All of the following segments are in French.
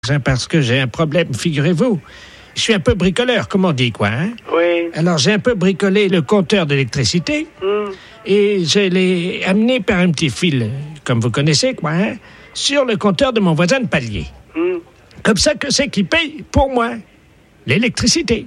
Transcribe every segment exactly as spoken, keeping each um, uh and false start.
Parce que j'ai un problème, figurez-vous. Je suis un peu bricoleur, comme on dit, quoi, hein? Oui. Alors, j'ai un peu bricolé le compteur d'électricité Mm. et je l'ai amené par un petit fil, comme vous connaissez, quoi, hein, sur le compteur de mon voisin de palier. Mm. Comme ça, que c'est qui paye pour moi l'électricité.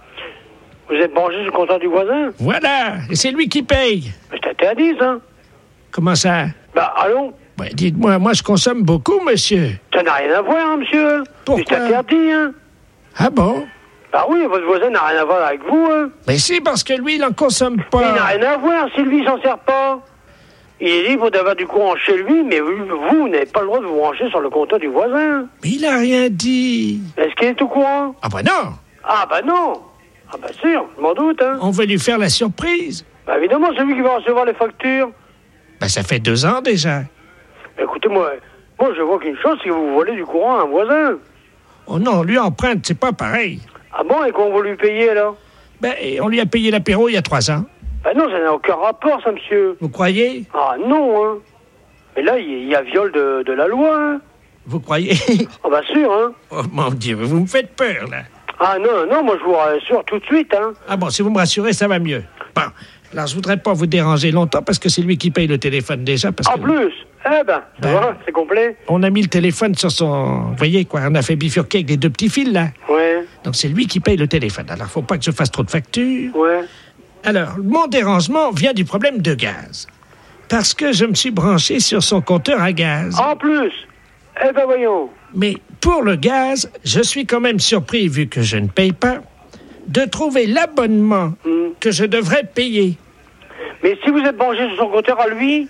Vous êtes branché sur le compteur du voisin? Voilà, et c'est lui qui paye. Mais c'est interdit, ça. Comment ça? Bah, allons. Ben, dites-moi, moi, je consomme beaucoup, monsieur. Ça n'a rien à voir, hein, monsieur. Pourquoi? C'est interdit, hein. Ah bon? Bah oui, votre voisin n'a rien à voir avec vous, hein. Mais si, parce que lui, il n'en consomme Il n'a pas. rien à voir si lui, il s'en sert pas. Il est libre d'avoir du courant chez lui, mais vous, vous n'avez pas le droit de vous brancher sur le compteur du voisin. Mais il n'a rien dit. Est-ce qu'il est au courant? Ah ben non, Ah, bah non. Ah, bah sûr, je m'en doute, hein. on veut lui faire la surprise. Bah évidemment, c'est lui qui va recevoir les factures. Ben, ça fait deux ans déjà. Écoutez, moi, moi je vois qu'une chose, c'est que vous volez du courant à un voisin. Oh non, lui emprunte, c'est pas pareil. Ah bon, et qu'on va lui payer, alors? Ben, et on lui a payé l'apéro il y a trois ans. Bah non, ça n'a aucun rapport, ça, monsieur. Vous croyez? Ah non, hein. Mais là, il y a viol de, de la loi, hein. Vous croyez? Ah bah sûr, hein. Oh mon Dieu, vous me faites peur, là. Ah non, non, moi je vous rassure tout de suite, hein. Ah bon, si vous me rassurez, ça va mieux. Bon, alors je voudrais pas vous déranger longtemps parce que c'est lui qui paye le téléphone déjà. Parce En que plus, eh ben, Ben. ça va, c'est complet. on a mis le téléphone sur son... Vous voyez, quoi, on a fait bifurquer avec les deux petits fils, là. Ouais, Donc c'est lui qui paye le téléphone. Alors, faut pas que je fasse trop de factures. ouais. Alors, mon dérangement vient du problème de gaz. Parce que je me suis branché sur son compteur à gaz. En plus, eh ben voyons. Mais pour le gaz, je suis quand même surpris, vu que je ne paye pas, de trouver l'abonnement Hmm. que je devrais payer. Mais si vous êtes branché sur son compteur à lui,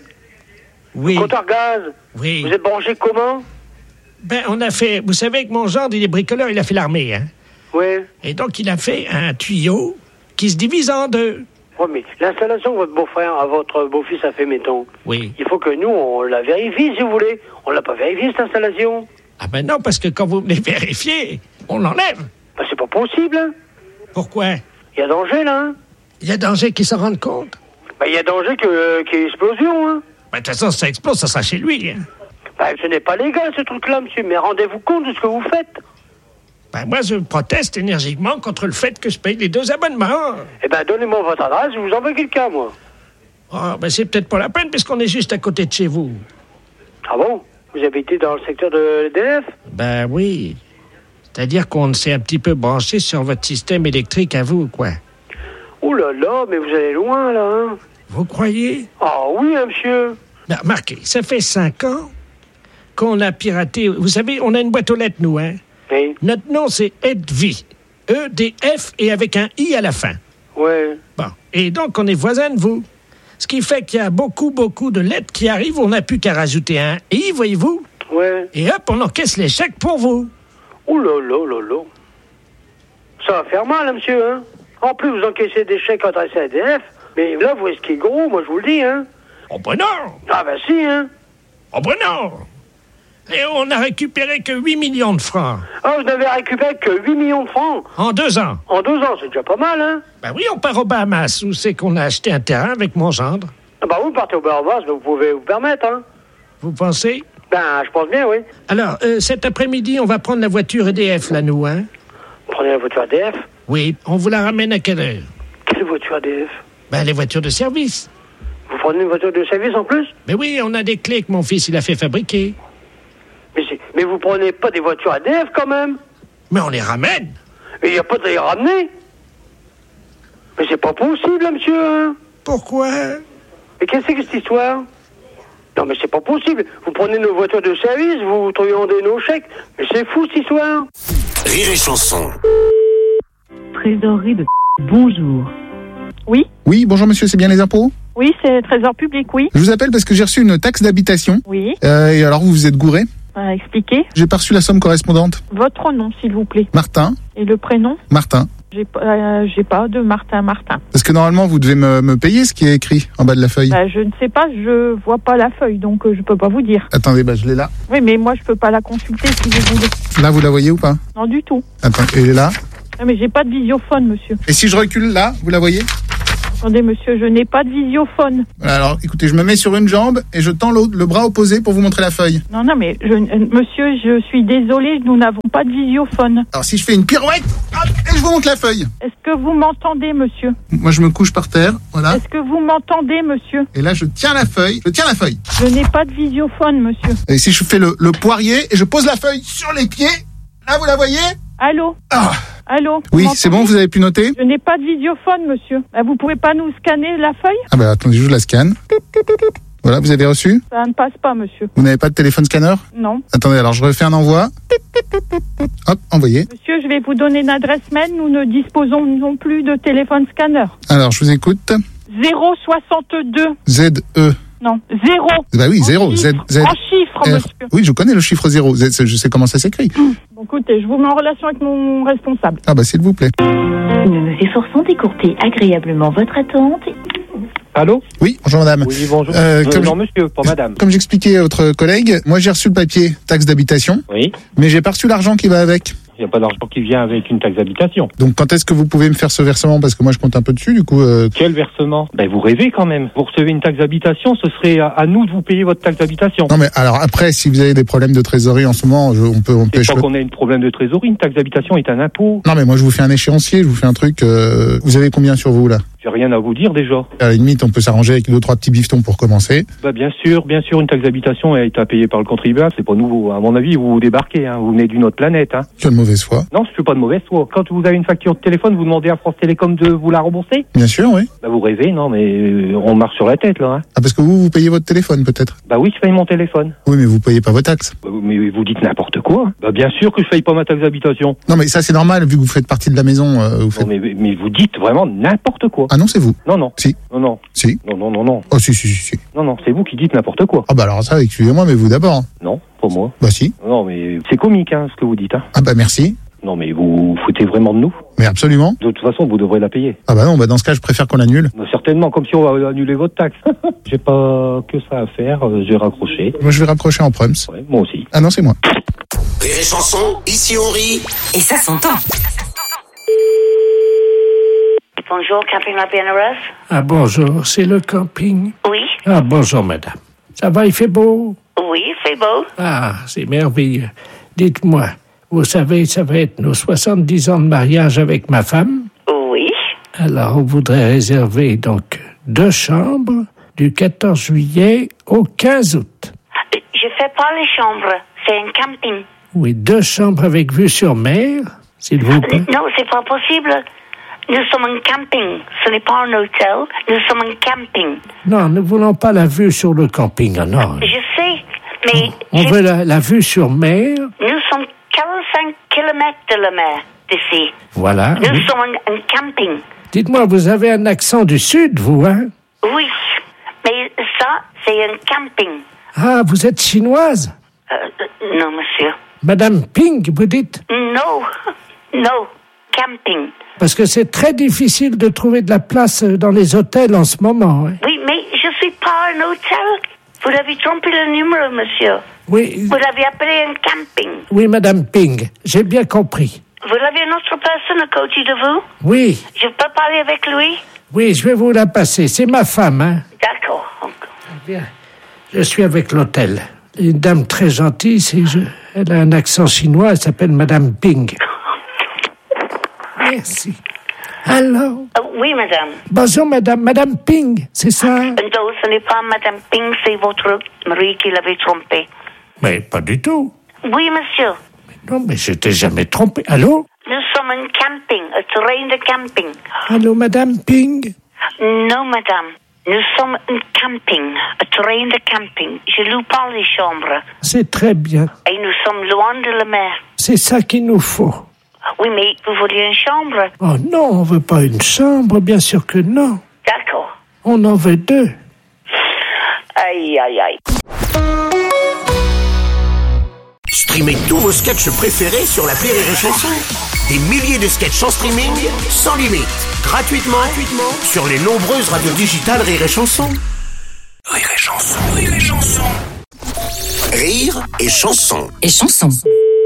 Oui, compteur gaz, oui. vous êtes branché comment? Ben, on a fait... Vous savez que mon gendre, il est bricoleur, il a fait l'armée, hein. Ouais. Et donc, il a fait un tuyau qui se divise en deux. Ouais, mais l'installation que votre beau-frère, à votre beau-fils a fait, mettons, Oui. il faut que nous, on la vérifie, si vous voulez. On l'a pas vérifié, cette installation. Ah ben non, parce que quand vous venez vérifier, on l'enlève. Ben, c'est pas possible, hein. Pourquoi? Il y a danger, là, hein. Il y a danger qu'ils s'en rendent compte. Ben, il y a danger que, qu'il y ait explosion, hein. Ben, de toute façon, si ça explose, ça sera chez lui, hein. Ben, ce n'est pas légal, ce truc-là, monsieur, mais rendez-vous compte de ce que vous faites. Ben, moi, je proteste énergiquement contre le fait que je paye les deux abonnements. Eh ben, donnez-moi votre adresse, je vous envoie quelqu'un, moi. Ah, ben, c'est peut-être pas la peine, puisqu'on est juste à côté de chez vous. Ah bon? Vous habitez dans le secteur de l'E D F? Ben oui. C'est-à-dire qu'on s'est un petit peu branché sur votre système électrique à vous, quoi. Ouh là là, mais vous allez loin, là, hein. Vous croyez? Ah oui, hein, monsieur. Ben, remarquez, ça fait cinq ans qu'on a piraté... Vous savez, on a une boîte aux lettres, nous, hein? Oui, Notre nom, c'est Edvi. E D F et avec un I à la fin. ouais. Bon. Et donc, on est voisins de vous. Ce qui fait qu'il y a beaucoup, beaucoup de lettres qui arrivent. On n'a plus qu'à rajouter un I, voyez-vous. Ouais. Et hop, on encaisse les chèques pour vous. Ouh là là là là. Ça va faire mal, hein, monsieur, hein. En plus, vous encaissez des chèques adressés à E D F. Mais là, vous risquez gros, moi, je vous le dis, hein. Oh ben non! Ah ben si, hein. Oh ben non! Et on n'a récupéré que huit millions de francs. Ah, vous n'avez récupéré que huit millions de francs. En deux ans. En deux ans, c'est déjà pas mal, hein. Ben oui, on part aux Bahamas, où c'est qu'on a acheté un terrain avec mon gendre. Ah bah, vous partez au Bahamas, vous pouvez vous permettre, hein. Vous pensez? Ben, je pense bien, oui. Alors, euh, cet après-midi, on va prendre la voiture E D F, là, nous, hein? Prenez la voiture A D F. Oui, on vous la ramène à quelle heure? Quelle voiture A D F? Ben, les voitures de service. Vous prenez une voiture de service en plus? Mais oui, on a des clés que mon fils, il a fait fabriquer. Mais, c'est- mais vous prenez pas des voitures A D F quand même? Mais on les ramène. Mais il n'y a pas de les ramener? Mais c'est pas possible, hein, monsieur, hein. Pourquoi? Mais qu'est-ce que c'est que cette histoire? Non, mais c'est pas possible. Vous prenez nos voitures de service, vous truandez nos chèques. Mais c'est fou, cette histoire. Rire et chanson. Trésorerie de bonjour. Oui, Oui, bonjour monsieur, c'est bien les impôts? oui, c'est Trésor public, oui. Je vous appelle parce que j'ai reçu une taxe d'habitation. Oui, Euh, et alors vous vous êtes gouré? euh, expliquez. J'ai pas reçu la somme correspondante. Votre nom, s'il vous plaît. Martin, Et le prénom? Martin. J'ai pas, euh, j'ai pas de Martin Martin. Parce que normalement vous devez me, me payer ce qui est écrit en bas de la feuille. Bah, je ne sais pas, je vois pas la feuille, donc euh, je peux pas vous dire. Attendez, bah je l'ai là. Oui, mais moi, je peux pas la consulter si vous voulez. Là vous la voyez ou pas? Non, du tout. Attends, elle est là. Ah, mais j'ai pas de visiophone, monsieur. Et si je recule là, vous la voyez? Attendez, monsieur, je n'ai pas de visiophone. Alors, écoutez, je me mets sur une jambe et je tends l'autre, le bras opposé pour vous montrer la feuille. Non, non, mais je, euh, monsieur, je suis désolée, nous n'avons pas de visiophone. Alors, si je fais une pirouette, hop, et je vous montre la feuille. Est-ce que vous m'entendez, monsieur? Moi, je me couche par terre, voilà. Est-ce que vous m'entendez, monsieur? Et là, je tiens la feuille. Je tiens la feuille. Je n'ai pas de visiophone, monsieur. Et si je fais le, le poirier et je pose la feuille sur les pieds, là, vous la voyez? Allô? Ah. Allô? Oui, Vous c'est bon, m'entendez? vous avez pu noter? Je n'ai pas de visiophone, monsieur. Ah, vous pouvez pas nous scanner la feuille? Ah bah attendez, je la scanne. Voilà, vous avez reçu? Ça ne passe pas, monsieur. Vous n'avez pas de téléphone scanner? Non. Attendez, alors je refais un envoi. Hop, envoyé. Monsieur, je vais vous donner une adresse mail. Nous ne disposons non plus de téléphone scanner. Alors, je vous écoute. zéro soixante-deux. Z E. Non, zéro. Bah oui, En zéro. Z, chiffres. Z, En chiffres, R. monsieur. Oui, je connais le chiffre zéro. Z, je sais comment ça s'écrit. Bon, écoutez, je vous mets en relation avec mon responsable. Ah bah s'il vous plaît. Nous nous efforçons d'écourter agréablement votre attente. Allô? Oui, bonjour madame. Oui, bonjour. Euh, Euh, comme non, je- monsieur, pas madame. Comme j'expliquais à votre collègue, moi j'ai reçu le papier taxe d'habitation, Oui, mais j'ai pas reçu l'argent qui va avec. il n'y a pas d'argent qui vient avec une taxe d'habitation. Donc quand est-ce que vous pouvez me faire ce versement? Parce que moi je compte un peu dessus, du coup... Euh... Quel versement? Ben, vous rêvez quand même. Vous recevez une taxe d'habitation, ce serait à, à nous de vous payer votre taxe d'habitation. Non mais alors après, si vous avez des problèmes de trésorerie en ce moment, je- on peut... On peut C'est pas éche- qu'on ait un problème de trésorerie, une taxe d'habitation est un impôt. Non mais moi je vous fais un échéancier, je vous fais un truc... euh, Vous avez combien sur vous là? J'ai rien à vous dire déjà. À la limite, on peut s'arranger avec deux, trois petits bifetons pour commencer. Bah, bien sûr, bien sûr, une taxe d'habitation est à payer par le contribuable. C'est pas nouveau. À mon avis, vous débarquez, hein. Vous venez d'une autre planète, hein. Quelle mauvaise foi. Non, je suis pas de mauvaise foi. Quand vous avez une facture de téléphone, vous demandez à France Télécom de vous la rembourser? Bien sûr, oui. Bah, vous rêvez, non, mais euh, on marche sur la tête, là, hein. Ah parce que vous, vous payez votre téléphone peut-être? Bah oui, je paye mon téléphone. Oui mais vous payez pas vos taxes. Bah, mais vous dites n'importe quoi. Bah, bien sûr que je paye pas ma taxe d'habitation. Non mais ça c'est normal, vu que vous faites partie de la maison. euh, vous faites... Non, mais, mais vous dites vraiment n'importe quoi. Ah non, c'est vous. Non, non. Si. Non, non. Si. Non, non, non, non. Oh si, si, si, si. Non, non, c'est vous qui dites n'importe quoi. Ah bah alors ça, excusez-moi, mais vous d'abord. Non, pas moi. Bah si. Non, mais c'est comique, hein, ce que vous dites, hein. Ah bah merci. Non, mais vous vous foutez vraiment de nous. Mais absolument. De toute façon, vous devrez la payer. Ah bah non, bah dans ce cas, je préfère qu'on l'annule. Bah, certainement, comme si on va annuler votre taxe. J'ai pas que ça à faire, euh, j'ai raccroché. Moi, je vais raccrocher en prums. Ouais, moi aussi. Ah non, c'est moi. Rire et chanson, ici on rit. Et ça s'entend. Bonjour, Camping La Bienheureuse. Ah bonjour, c'est le camping. Oui, Ah bonjour madame. Ça va, il fait beau? oui, c'est beau. Ah, c'est merveilleux. Dites-moi, vous savez, ça va être nos soixante-dix ans de mariage avec ma femme. Oui. Alors, on voudrait réserver donc deux chambres du quatorze juillet au quinze août. Je fais pas les chambres, c'est un camping. Oui, deux chambres avec vue sur mer, s'il vous plaît. Non, c'est pas possible. Nous sommes un camping. Ce n'est pas un hôtel. Nous sommes un camping. Non, nous voulons pas la vue sur le camping, ah non. Je sais, mais On j'ai- veut la, la vue sur mer, nous sommes quarante-cinq kilomètres de la mer d'ici. voilà. Nous Oui. sommes un, un camping. Dites-moi, vous avez un accent du sud, vous, hein? Oui, mais ça, c'est un camping. Ah, vous êtes chinoise? Euh, euh, non, monsieur. Madame Ping, vous dites? Non, non, camping. Parce que c'est très difficile de trouver de la place dans les hôtels en ce moment, hein? Oui, mais je suis pas un hôtel. Vous avez trompé le numéro, monsieur. Oui, Vous avez appelé un camping. oui, Madame Ping, j'ai bien compris. Vous avez une autre personne à côté de vous? Oui, Je peux parler avec lui? oui, je vais vous la passer. C'est ma femme, hein? D'accord. Bien. Je suis avec l'hôtel. Une dame très gentille, c'est je... elle a un accent chinois, elle s'appelle Madame Ping. Merci. Alors, Euh, oui, madame. bonjour Madame, Madame Ping, c'est ça? Non, ce n'est pas madame Ping, c'est votre mari qui l'avait trompé. Mais pas du tout. Oui, monsieur. Non, mais je t'ai jamais trompé. Allô? Nous sommes un camping, un terrain de camping. Allô, Madame Ping? Non, madame. Nous sommes un camping, un terrain de camping. Je loue pas les chambres. C'est très bien. Et nous sommes loin de la mer. C'est ça qu'il nous faut. Oui, mais vous voulez une chambre? Oh non, on veut pas une chambre, bien sûr que non. D'accord. On en veut deux. Aïe, aïe, aïe. Streamez tous vos sketchs préférés sur l'appli Rire et Chanson. Des milliers de sketchs en streaming, sans limite, gratuitement, gratuitement sur les nombreuses radios digitales Rire et Chanson. Rire et Chanson, Rire et Chanson. Rire et Chanson. Et chanson.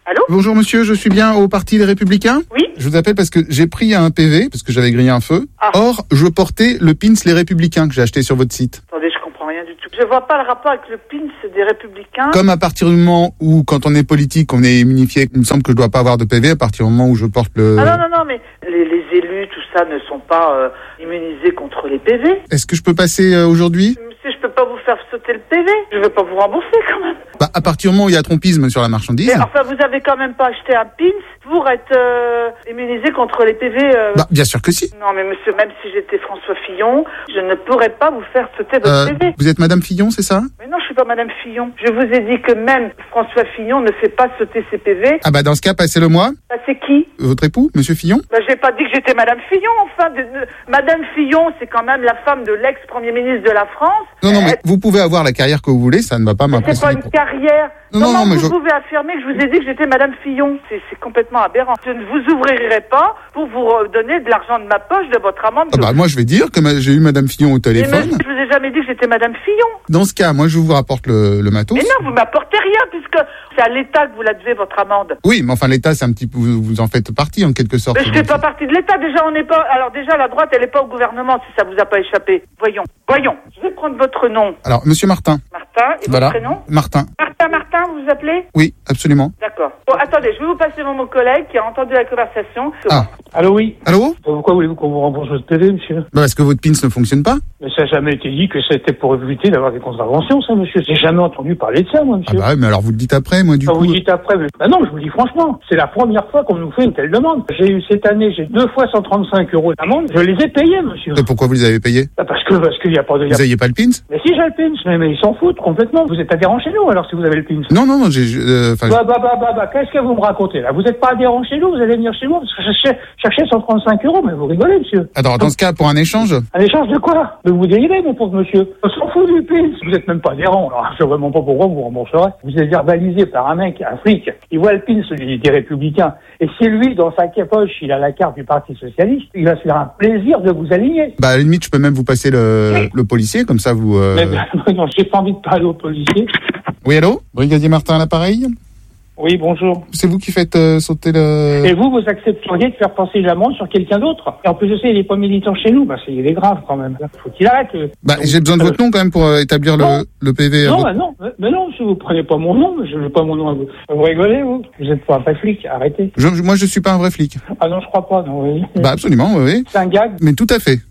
Allô? Bonjour monsieur, je suis bien au Parti Les Républicains? Oui. Je vous appelle parce que j'ai pris un P V, parce que j'avais grillé un feu. Ah. Or, je portais le pins Les Républicains que j'ai acheté sur votre site. Attendez, je comprends rien du tout. Je vois pas le rapport avec le pins des Républicains. Comme à partir du moment où, quand on est politique, on est immunifié, il me semble que je dois pas avoir de P V à partir du moment où je porte le... Ah non, non, non, mais les, les élus, tout ça, ne sont pas euh, immunisés contre les P V. Est-ce que je peux passer euh, aujourd'hui? Monsieur, je peux pas vous faire sauter le P V. Je vais pas vous rembourser quand même. Bah, à partir du moment où il y a trompisme sur la marchandise... Mais enfin, vous avez quand même pas acheté un pins pour être euh, immunisé contre les P V. Euh... Bah, bien sûr que si. Non, mais monsieur, même si j'étais François Fillon, je ne pourrais pas vous faire sauter votre Euh, P V. vous êtes Madame Fillon, c'est ça? Mais non, je suis pas Madame Fillon. Je vous ai dit que même François Fillon ne fait pas sauter ses P V. Ah bah dans ce cas, passez-le moi. Bah, c'est qui? Votre époux, Monsieur Fillon? Bah, j'ai pas dit que j'étais Madame Fillon, enfin. De, de- Madame Fillon, c'est quand même la femme de l'ex-premier ministre de la France. Non, non, Euh, mais vous pouvez avoir la carrière que vous voulez, ça ne va pas c'est pas m'impressionner. une carrière. Non, non, Comment non, mais vous je- pouvez affirmer que je vous ai dit que j'étais Madame Fillon? C'est c'est complètement aberrant. Je ne vous ouvrirai pas pour vous donner de l'argent de ma poche, de votre amende. Ah bah moi je vais dire que ma- j'ai eu Madame Fillon au Mais téléphone. monsieur, je vous ai jamais dit que j'étais Madame Fillon. Dans ce cas, moi je vous rapporte le, le matos. Mais non, vous m'apportez rien puisque c'est à l'État que vous la devez, votre amende. Oui, mais enfin l'État, c'est un petit peu, vous, vous en faites partie en quelque sorte. Mais je fais pas partie de l'État. Déjà, on n'est pas. Alors déjà, la droite, elle n'est pas au gouvernement. Si ça vous a pas échappé. Voyons, voyons. Je vais prendre votre nom, Alors, Monsieur Martin. Martin, et Voilà. votre prénom. Martin. Martin, Martin, vous vous appelez? Oui, absolument. D'accord. Bon, attendez, je vais vous passer mon, mon collègue qui a entendu la conversation. Ah. Allô, oui. Allô? Pourquoi voulez-vous qu'on vous rembourse votre P V, monsieur? Bah parce que votre pins ne fonctionne pas. Mais ça n'a jamais été dit que c'était pour éviter d'avoir des contraventions, ça, monsieur. J'ai jamais entendu parler de ça, moi, Ah monsieur. bah ouais, mais alors vous le dites après, moi du Quand coup. vous dites après, mais... bah non, je vous dis franchement, c'est la première fois qu'on nous fait une telle demande. J'ai eu cette année, j'ai deux fois cent trente-cinq euros d'amende, je les ai payés, monsieur. Et pourquoi vous les avez payés? Bah parce que, parce qu'il n'y a pas de... Vous n'aviez pas le pins? Mais si j'ai le pins, mais, mais ils s'en foutent complètement. Vous êtes adhérent chez nous, alors, si vous avez le pins. Non, non, non, j'ai... je- euh, Enfin, Bah, bah, bah, bah, bah, qu'est-ce que vous me racontez, là? Vous n'êtes pas adhérent chez nous, vous allez venir chez nous, parce que je cherchais, cherchais cent trente-cinq euros, mais vous rigolez, monsieur. alors dans ce cas, pour un échange, Un échange de quoi? De vous délivrer, mon pauvre monsieur. On s'en fout du pins. Vous êtes même pas adhérent, alors je sais vraiment pas pourquoi vous rembourserez. Vous êtes verbalisé par un mec, un flic. Il voit le pins des, des Républicains. Et si lui, dans sa poche, il a la carte du Parti Socialiste, il va se faire un plaisir de vous aligner. bah à la limite, je peux même vous passer le, le policier, comme ça vous... euh, Mais non, j'ai pas envie de parler aux policiers. Oui, allô? Brigadier Martin à l'appareil? Oui, bonjour. C'est vous qui faites euh, sauter le... Et vous, vous accepteriez de faire passer l'amende sur quelqu'un d'autre? Et en plus, je sais, il est pas militant chez nous. Bah, c'est, il est grave, quand même. Faut qu'il arrête. euh. Bah j'ai besoin de votre nom quand même pour euh, établir Non. le, le P V. à Non, votre- bah non, mais- mais non, si vous prenez pas mon nom, je veux pas mon nom à vous. Vous rigolez, vous? Vous êtes pas un vrai flic, arrêtez. Je, moi, je suis pas un vrai flic. Ah non, je crois pas, non, oui. Bah absolument, oui, oui. C'est un gag. Mais tout à fait.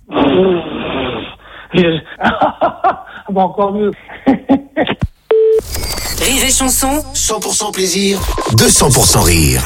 Ah bah, encore mieux. Rire et chanson, cent pour cent plaisir, deux cents pour cent rire.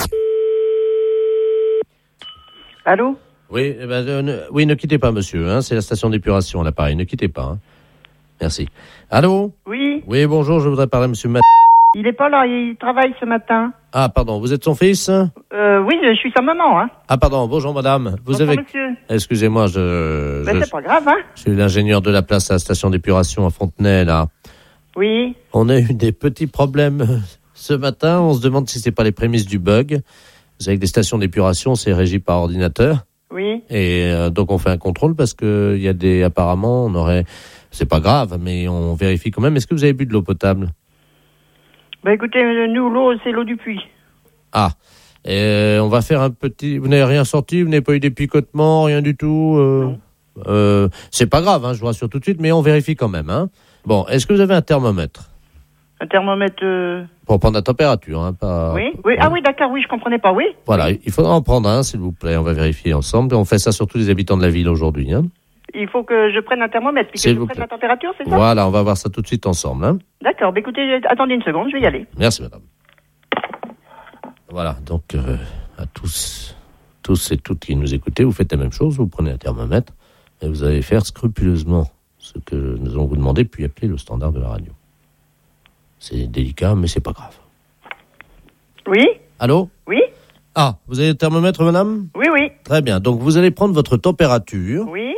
Allô? Oui, eh ben, euh, ne, oui, ne quittez pas, monsieur. Hein, c'est la station d'épuration à l'appareil. Ne quittez pas. Hein. Merci. Allô? Oui. Oui, bonjour. Je voudrais parler à monsieur Mat... Il est pas là. Il travaille ce matin. Ah, pardon. Vous êtes son fils? Euh, oui, je suis sa maman, hein. Ah, pardon. Bonjour, madame. Vous Bonjour, avez... monsieur. Excusez-moi, je... Ben, je... c'est pas grave, hein. je suis l'ingénieur de la place à la station d'épuration à Fontenay, là. Oui. On a eu des petits problèmes euh, ce matin. On se demande si c'est pas les prémices du bug. Vous savez que les stations d'épuration, c'est régi par ordinateur. Oui. Et euh, donc on fait un contrôle parce que il y a des apparemment on aurait c'est pas grave mais on vérifie quand même. Est-ce que vous avez bu de l'eau potable? Ben, écoutez, nous, l'eau, c'est l'eau du puits. Ah, et on va faire un petit. Vous n'avez rien sorti, vous n'avez pas eu des picotements, rien du tout. Euh... Non. Euh, c'est pas grave, hein, je vous rassure tout de suite, mais on vérifie quand même. Hein. Bon, est-ce que vous avez un thermomètre Un thermomètre. Euh... pour prendre la température, hein, pas. Oui. Oui. Ah oui, d'accord. Oui, je comprenais pas. Oui. Voilà, il faudra en prendre un, s'il vous plaît. On va vérifier ensemble. On fait ça sur tous les habitants de la ville aujourd'hui. Hein. Il faut que je prenne un thermomètre puis que S'il je vous prenne plaît. la température, c'est ça? Voilà, on va voir ça tout de suite ensemble. Hein. D'accord. Ben, écoutez, attendez une seconde, je vais y aller. Merci, madame. Voilà, donc euh, à tous, tous et toutes qui nous écoutez, vous faites la même chose, vous prenez un thermomètre et vous allez faire scrupuleusement ce que nous allons vous demander, puis appeler le standard de la radio. C'est délicat, mais c'est pas grave. Oui. Allô? Oui. Ah, vous avez le thermomètre, madame? Oui, oui. Très bien, donc vous allez prendre votre température. Oui.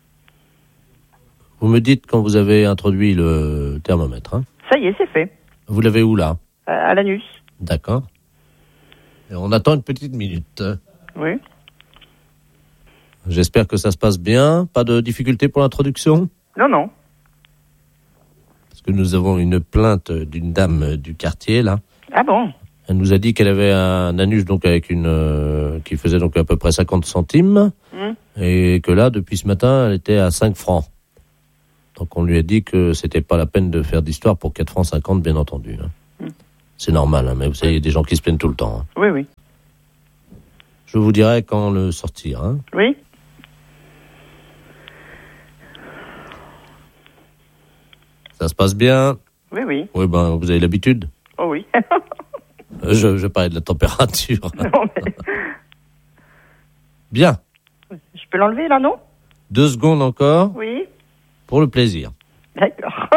Vous me dites quand vous avez introduit le thermomètre. Hein. Ça y est, c'est fait. Vous l'avez où, là? Euh, à l'anus. D'accord. Et on attend une petite minute. Oui. J'espère que ça se passe bien. Pas de difficulté pour l'introduction? Non, non. Parce que nous avons une plainte d'une dame du quartier, là. Ah bon? Elle nous a dit qu'elle avait un anus donc avec une euh, qui faisait donc à peu près cinquante centimes mmh. et que là depuis ce matin elle était à cinq francs. Donc on lui a dit que c'était pas la peine de faire d'histoire pour quatre francs cinquante bien entendu. Hein. Mmh. C'est normal, hein, mais vous savez, il y a des gens qui se plaignent tout le temps. Hein. Oui, oui. Je vous dirai quand le sortir. Hein. Oui. Ça se passe bien? Oui, oui. Oui, ben vous avez l'habitude? Oh oui. je, je parlais de la température. Non, mais... Bien. Je peux l'enlever là, non? Deux secondes encore. Oui. Pour le plaisir. D'accord.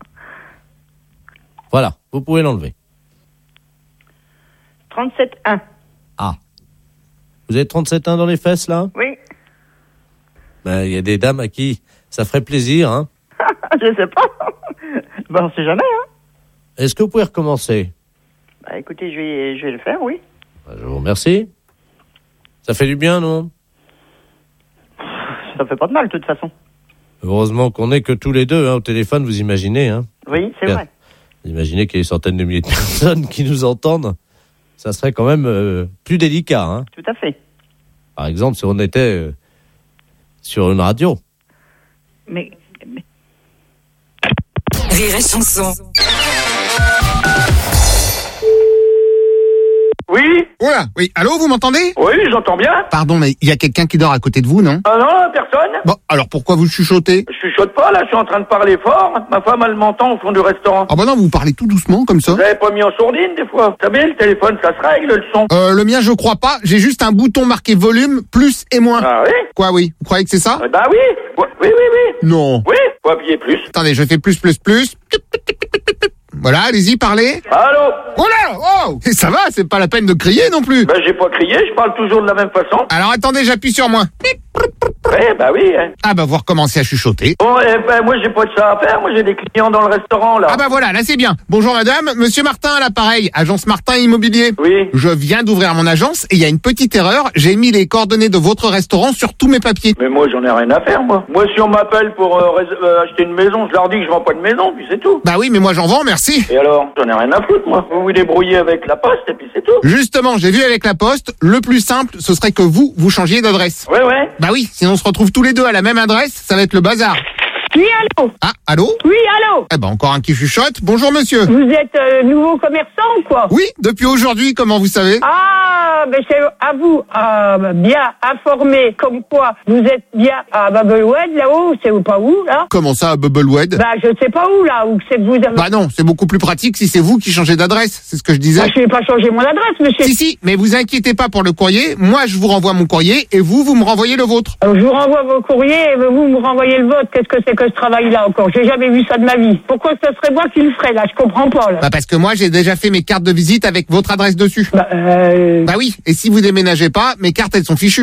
Voilà, vous pouvez l'enlever. trente-sept un. Ah. Vous avez trente-sept un dans les fesses, là? Oui. Ben, il y a des dames à qui ça ferait plaisir, hein? Je sais pas. Ben, on sait jamais, hein. Est-ce que vous pouvez recommencer? Bah, écoutez, je vais, je vais le faire, oui. Ben, je vous remercie. Ça fait du bien, non? Ça fait pas de mal, de toute façon. Heureusement qu'on n'est que tous les deux, hein, au téléphone, vous imaginez, hein? Oui, c'est vrai. Vous imaginez qu'il y a des centaines de milliers de personnes qui nous entendent. Ça serait quand même euh, plus délicat, hein? Tout à fait. Par exemple, si on était euh, sur une radio. Mais... mais... Rire et chanson. Oui. Oula, oui. Allô, vous m'entendez? Oui, j'entends bien. Pardon, mais il y a quelqu'un qui dort à côté de vous, non? Ah non, personne. Bon, alors pourquoi vous chuchotez? Je chuchote pas, là, je suis en train de parler fort. Ma femme, elle m'entend au fond du restaurant. Ah bah non, vous parlez tout doucement, comme ça. Vous avez pas mis en sourdine, des fois? Vous savez, le téléphone, ça se règle, le son. Euh, le mien, je crois pas. J'ai juste un bouton marqué volume, plus et moins. Ah oui? Quoi, oui? Vous croyez que c'est ça? Euh, Bah oui. Oui, oui, oui, oui. Non. Oui, faut appuyer plus. Attendez, je fais plus, plus, plus. Voilà, allez-y, parlez. Allô? Oh là, oh! Et ça va, c'est pas la peine de crier non plus. Ben, j'ai pas crié, je parle toujours de la même façon. Alors attendez, j'appuie sur moins. Oui, bah oui. Hein. Ah bah vous recommencez à chuchoter. Bon, eh ben, moi j'ai pas de ça à faire, moi j'ai des clients dans le restaurant là. Ah bah voilà, là c'est bien. Bonjour madame, monsieur Martin à l'appareil, agence Martin Immobilier. Oui. Je viens d'ouvrir mon agence et il y a une petite erreur, j'ai mis les coordonnées de votre restaurant sur tous mes papiers. Mais moi j'en ai rien à faire moi. Moi si on m'appelle pour euh, rés- euh, acheter une maison, je leur dis que je vends pas de maison, puis c'est tout. Bah oui, mais moi j'en vends, merci. Et alors? J'en ai rien à foutre moi. Vous vous débrouillez avec la poste et puis c'est tout. Justement, j'ai vu avec la poste, le plus simple, ce serait que vous, vous changiez d'adresse. Ouais, ouais. Bah oui, sinon on se retrouve tous les deux à la même adresse, ça va être le bazar. Oui, allô? Ah, allô? Oui, allô? Eh ben encore un qui chuchote. Bonjour monsieur. Vous êtes euh, nouveau commerçant ou quoi? Oui, depuis aujourd'hui, comment vous savez? Ah, ben c'est à vous, euh, bien informé, comme quoi vous êtes bien à Bubbleweed, là-haut, c'est ou pas où, là? Comment ça, Bubbleweed? Bah, je sais pas où, là, où c'est que vous avez... Bah non, c'est beaucoup plus pratique si c'est vous qui changez d'adresse, c'est ce que je disais. Bah, je n'ai pas changé mon adresse, monsieur. Si, si, mais vous inquiétez pas pour le courrier, moi je vous renvoie mon courrier et vous, vous me renvoyez le vôtre. Alors, je vous renvoie vos courriers et vous me renvoyez le vôtre, qu'est-ce que c'est que ce travail-là encore? J'ai jamais vu ça de ma vie. Pourquoi ce serait moi qui le ferais, là? Je comprends pas, là. Bah parce que moi j'ai déjà fait mes cartes de visite avec votre adresse dessus. Bah, euh... bah oui, et si vous déménagez pas, mes cartes elles sont fichues.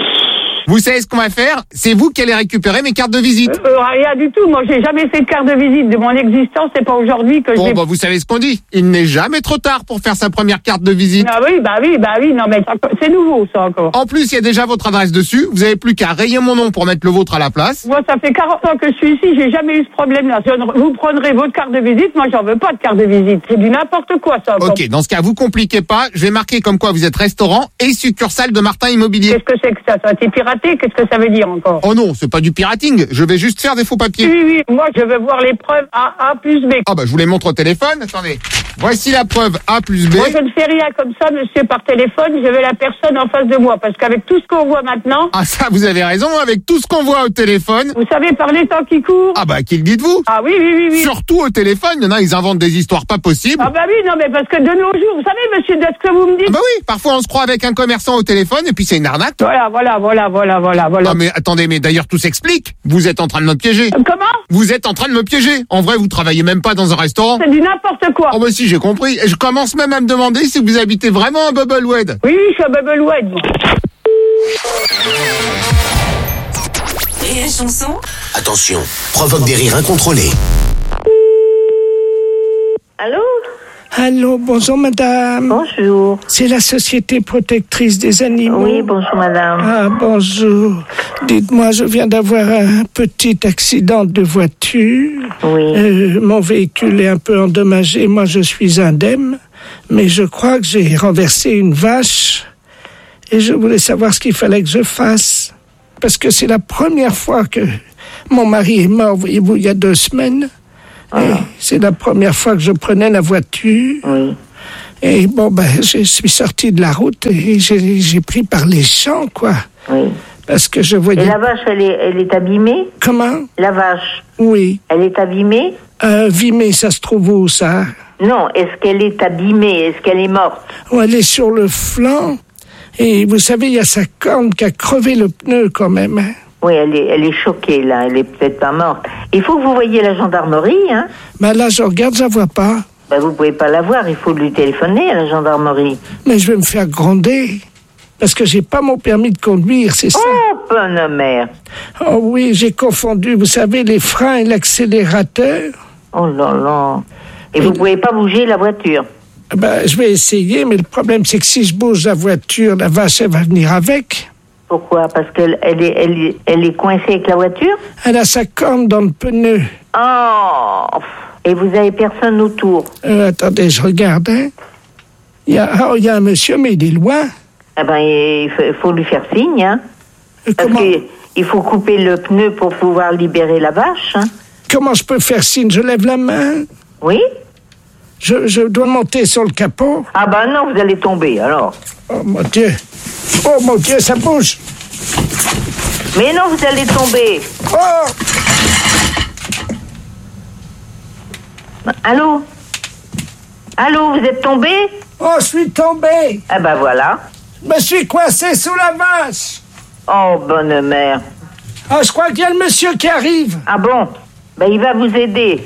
Vous savez ce qu'on va faire? C'est vous qui allez récupérer mes cartes de visite. Euh, rien du tout. Moi, j'ai jamais fait de carte de visite de mon existence. C'est pas aujourd'hui que bon, j'ai... Bon, bah, vous savez ce qu'on dit. Il n'est jamais trop tard pour faire sa première carte de visite. Ah oui, bah oui, bah oui. Non, mais c'est nouveau, ça, encore. En plus, il y a déjà votre adresse dessus. Vous avez plus qu'à rayer mon nom pour mettre le vôtre à la place. Moi, ça fait quarante ans que je suis ici. J'ai jamais eu ce problème-là. Vous prendrez votre carte de visite. Moi, j'en veux pas de carte de visite. C'est du n'importe quoi, ça. Encore. Ok, dans ce cas, vous compliquez pas. Je vais marquer comme quoi vous êtes restaurant et succursale de Martin Immobilier. Qu'est-ce que c'est que ça? Ça a été piraté? Qu'est-ce que ça veut dire? Encore. Oh non, c'est pas du pirating, je vais juste faire des faux papiers. Oui, oui, moi je veux voir les preuves A, A plus B. Ah bah je vous les montre au téléphone, attendez. Voici la preuve A plus B. Moi je ne fais rien comme ça, monsieur, par téléphone, je veux la personne en face de moi, parce qu'avec tout ce qu'on voit maintenant... Ah ça, vous avez raison, avec tout ce qu'on voit au téléphone... Vous savez, par les temps qui courent... Ah bah, qui le dites-vous? Ah oui, oui, oui, oui. Surtout au téléphone, il y en a, ils inventent des histoires pas possibles. Ah bah oui, non mais parce que de nos jours, vous savez, monsieur, de ce que vous me dites... Ah bah oui, parfois on se croit avec un commerçant au téléphone, et puis c'est une arnaque. Voilà, voilà, voilà, voilà, voilà, voilà. Ah mais attendez, mais d'ailleurs tout s'explique. Vous êtes en train de me piéger. Comment? Vous êtes en train de me piéger. En vrai, vous travaillez même pas dans un restaurant. C'est du n'importe quoi. Oh bah si, j'ai compris. Et je commence même à me demander si vous habitez vraiment à Bubbleweed. Oui, je suis à Bubbleweed. Et la chanson? Attention, provoque des rires incontrôlés. Allô? Allô, bonjour madame. Bonjour. C'est la Société protectrice des animaux. Oui, bonjour madame. Ah, bonjour. Dites-moi, je viens d'avoir un petit accident de voiture. Oui. Euh, mon véhicule est un peu endommagé. Moi, je suis indemne. mais je crois que j'ai renversé une vache et je voulais savoir ce qu'il fallait que je fasse. Parce que c'est la première fois que mon mari est mort, voyez-vous, il y a deux semaines. Ah. Et c'est la première fois que je prenais la voiture. Oui. Et bon, ben, je suis sorti de la route et j'ai, j'ai pris par les champs, quoi. Oui. Parce que je voyais... Et la vache, elle est, elle est abîmée? Comment? La vache. Oui. Elle est abîmée? Euh, abîmée, ça se trouve où, ça? Non, est-ce qu'elle est abîmée? Est-ce qu'elle est morte? Oh, elle est sur le flanc. Et vous savez, il y a sa corne qui a crevé le pneu, quand même. Hein? Oui, elle est, elle est choquée, là. Elle est peut-être pas morte. Il faut que vous voyiez la gendarmerie, hein? Ben là, je regarde, je la vois pas. Ben, vous pouvez pas la voir. Il faut lui téléphoner à la gendarmerie. Mais je vais me faire gronder. Parce que j'ai pas mon permis de conduire, c'est ça. Oh, bonne mère. Oh oui, j'ai confondu, vous savez, les freins et l'accélérateur. Oh là là. Et, et vous pouvez pas bouger la voiture? Ben, je vais essayer, mais le problème, c'est que si je bouge la voiture, la vache, elle va venir avec. Pourquoi? Parce qu'elle elle est, elle est, elle est coincée avec la voiture? Elle a sa corne dans le pneu. Oh. Et vous avez personne autour? Euh, attendez, je regarde, hein. Il y a, oh, il y a un monsieur, mais il est loin. Eh ben, il faut, il faut lui faire signe, hein. Euh, Parce comment... qu'il faut couper le pneu pour pouvoir libérer la vache, hein. Comment je peux faire signe? Je lève la main? Oui. Je, je dois monter sur le capot? Ah ben non, vous allez tomber, alors. Oh mon Dieu. Oh mon Dieu, ça bouge. Mais non, vous allez tomber. Oh. Allô? Allô, vous êtes tombé? Oh, je suis tombé. Ah ben voilà. Je me suis coincé sous la vache. Oh, bonne mère. Ah, je crois qu'il y a le monsieur qui arrive. Ah bon? Ben, il va vous aider.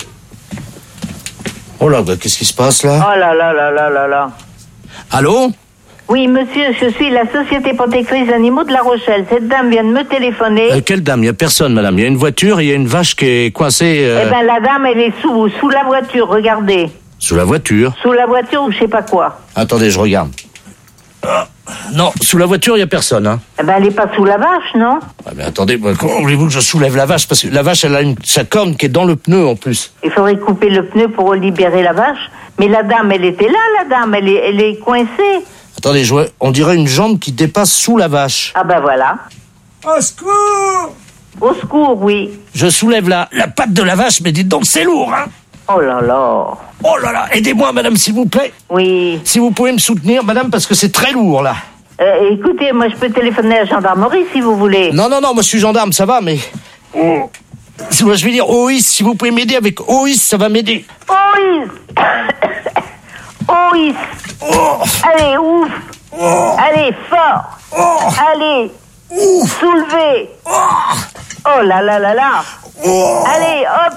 Oh là, ben, qu'est-ce qui se passe là? Oh là là là là là là. Allô? Oui, monsieur, je suis la Société Protectrice Animaux de La Rochelle. Cette dame vient de me téléphoner. Euh, quelle dame? Il n'y a personne, madame. Il y a une voiture et il y a une vache qui est coincée... Euh... Eh ben, la dame, elle est sous, sous la voiture, regardez. Sous la voiture? Sous la voiture ou je sais pas quoi. Attendez, je regarde. Ah, non, sous la voiture, il n'y a personne, hein. Eh ben, elle est pas sous la vache, non? Ah, mais attendez, bah, comment voulez-vous que je soulève la vache? Parce que la vache, elle a une, sa corne qui est dans le pneu, en plus. Il faudrait couper le pneu pour libérer la vache. Mais la dame, elle était là, la dame. Elle est, elle est coincée. Attendez, je vois, on dirait une jambe qui dépasse sous la vache. Ah ben voilà. Au secours! Au secours, oui. Je soulève la, la patte de la vache, mais dites donc, c'est lourd, hein. Oh là là. Oh là là, aidez-moi, madame, s'il vous plaît. Oui. Si vous pouvez me soutenir, madame, parce que c'est très lourd, là. Euh, écoutez, moi, je peux téléphoner à la gendarmerie, si vous voulez. Non, non, non, moi, je suis gendarme, ça va, mais... Oh. Moi, je vais dire O I S, si vous pouvez m'aider avec O I S, ça va m'aider. O I S. O I S. Oh. Allez, ouf. Oh. Allez, fort. Oh. Allez. Ouf. Soulevez. Oh. Oh là là là là. Oh. Allez, hop.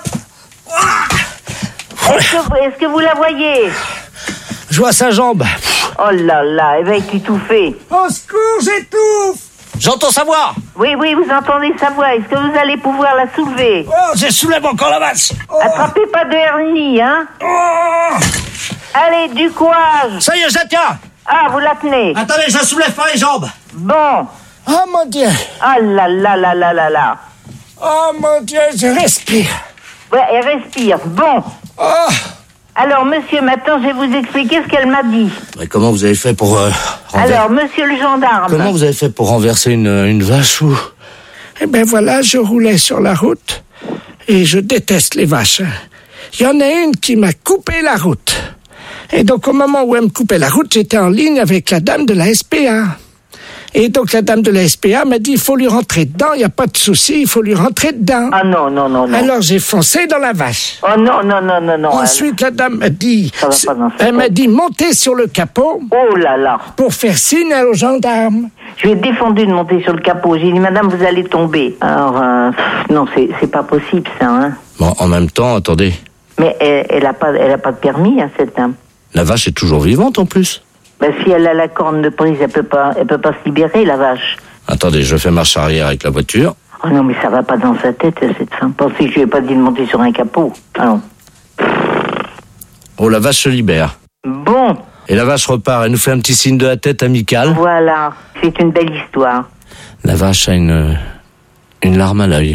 Est-ce que, vous, est-ce que vous la voyez? Je vois sa jambe. Oh là là, elle va être étouffée. Au secours, j'étouffe. J'entends sa voix. Oui, oui, vous entendez sa voix. Est-ce que vous allez pouvoir la soulever? Oh, je soulève encore la vache. Oh. Attrapez pas de hernie, hein. Oh. Allez, du courage. Ça y est, je la tiens. Ah, vous la tenez. Attendez, je la soulève par les jambes. Bon. Oh mon Dieu. Ah là là là là là là. Oh mon Dieu, je respire. Ouais, elle respire. Bon. Oh. Alors, monsieur, maintenant, je vais vous expliquer ce qu'elle m'a dit. Mais comment vous avez fait pour... Euh, renver... Alors, monsieur le gendarme... Comment vous avez fait pour renverser une, une vache ou... Eh ben voilà, je roulais sur la route et je déteste les vaches. Il y en a une qui m'a coupé la route. Et donc, au moment où elle me coupait la route, j'étais en ligne avec la dame de la S P A. Et donc, la dame de la S P A m'a dit, il faut lui rentrer dedans, il n'y a pas de souci, il faut lui rentrer dedans. Ah non, non, non, non. Alors, j'ai foncé dans la vache. Oh non, non, non, non, non. Ensuite, elle... la dame m'a dit, Ça va pas dans elle m'a dit, montez sur le capot. Oh là là. Pour faire signe aux gendarmes. Je lui ai défendu de monter sur le capot. J'ai dit, madame, vous allez tomber. Alors, euh, pff, non, c'est, c'est pas possible, ça, hein. Bon, en même temps, attendez. Mais elle, elle a pas, elle a pas de permis, hein, cette dame. La vache est toujours vivante, en plus. Ben, si elle a la corne de prise, elle peut pas, elle peut pas se libérer, la vache. Attendez, je fais marche arrière avec la voiture. Oh non, mais ça va pas dans sa tête, cette femme. Pensez que je lui ai pas dit de monter sur un capot. Alors. Oh, la vache se libère. Bon. Et la vache repart, elle nous fait un petit signe de la tête amical. Voilà, c'est une belle histoire. La vache a une, une larme à l'œil.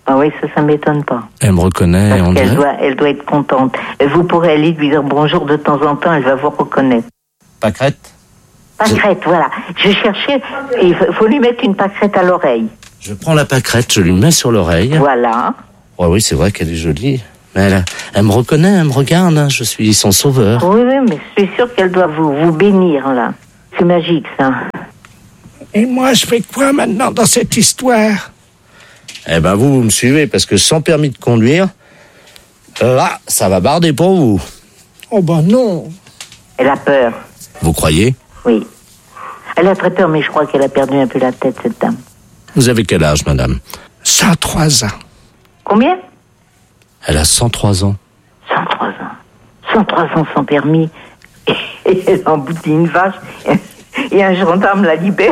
Ah oui, ça, ça m'étonne pas. Elle me reconnaît, Parce on qu'elle dirait. doit, elle doit être contente. Vous pourrez aller lui dire bonjour de temps en temps, elle va vous reconnaître. Pâquerette? Pâquerette, voilà. Je cherchais, il faut- faut lui mettre une pâquerette à l'oreille. Je prends la pâquerette, je lui mets sur l'oreille. Voilà. Oh oui, c'est vrai qu'elle est jolie. Mais elle, elle me reconnaît, elle me regarde, hein, je suis son sauveur. Oui, oui, mais je suis sûre qu'elle doit vous, vous bénir, là. C'est magique, ça. Et moi, je fais quoi maintenant dans cette histoire? Eh ben vous, vous me suivez, parce que sans permis de conduire, là, ça va barder pour vous. Oh ben non. Elle a peur. Vous croyez? Oui. Elle a très peur, mais je crois qu'elle a perdu un peu la tête, cette dame. Vous avez quel âge, madame? cent trois ans. Combien? Elle a cent trois ans. cent trois ans. cent trois ans sans permis. Et elle emboutit une vache. Et un gendarme la libère.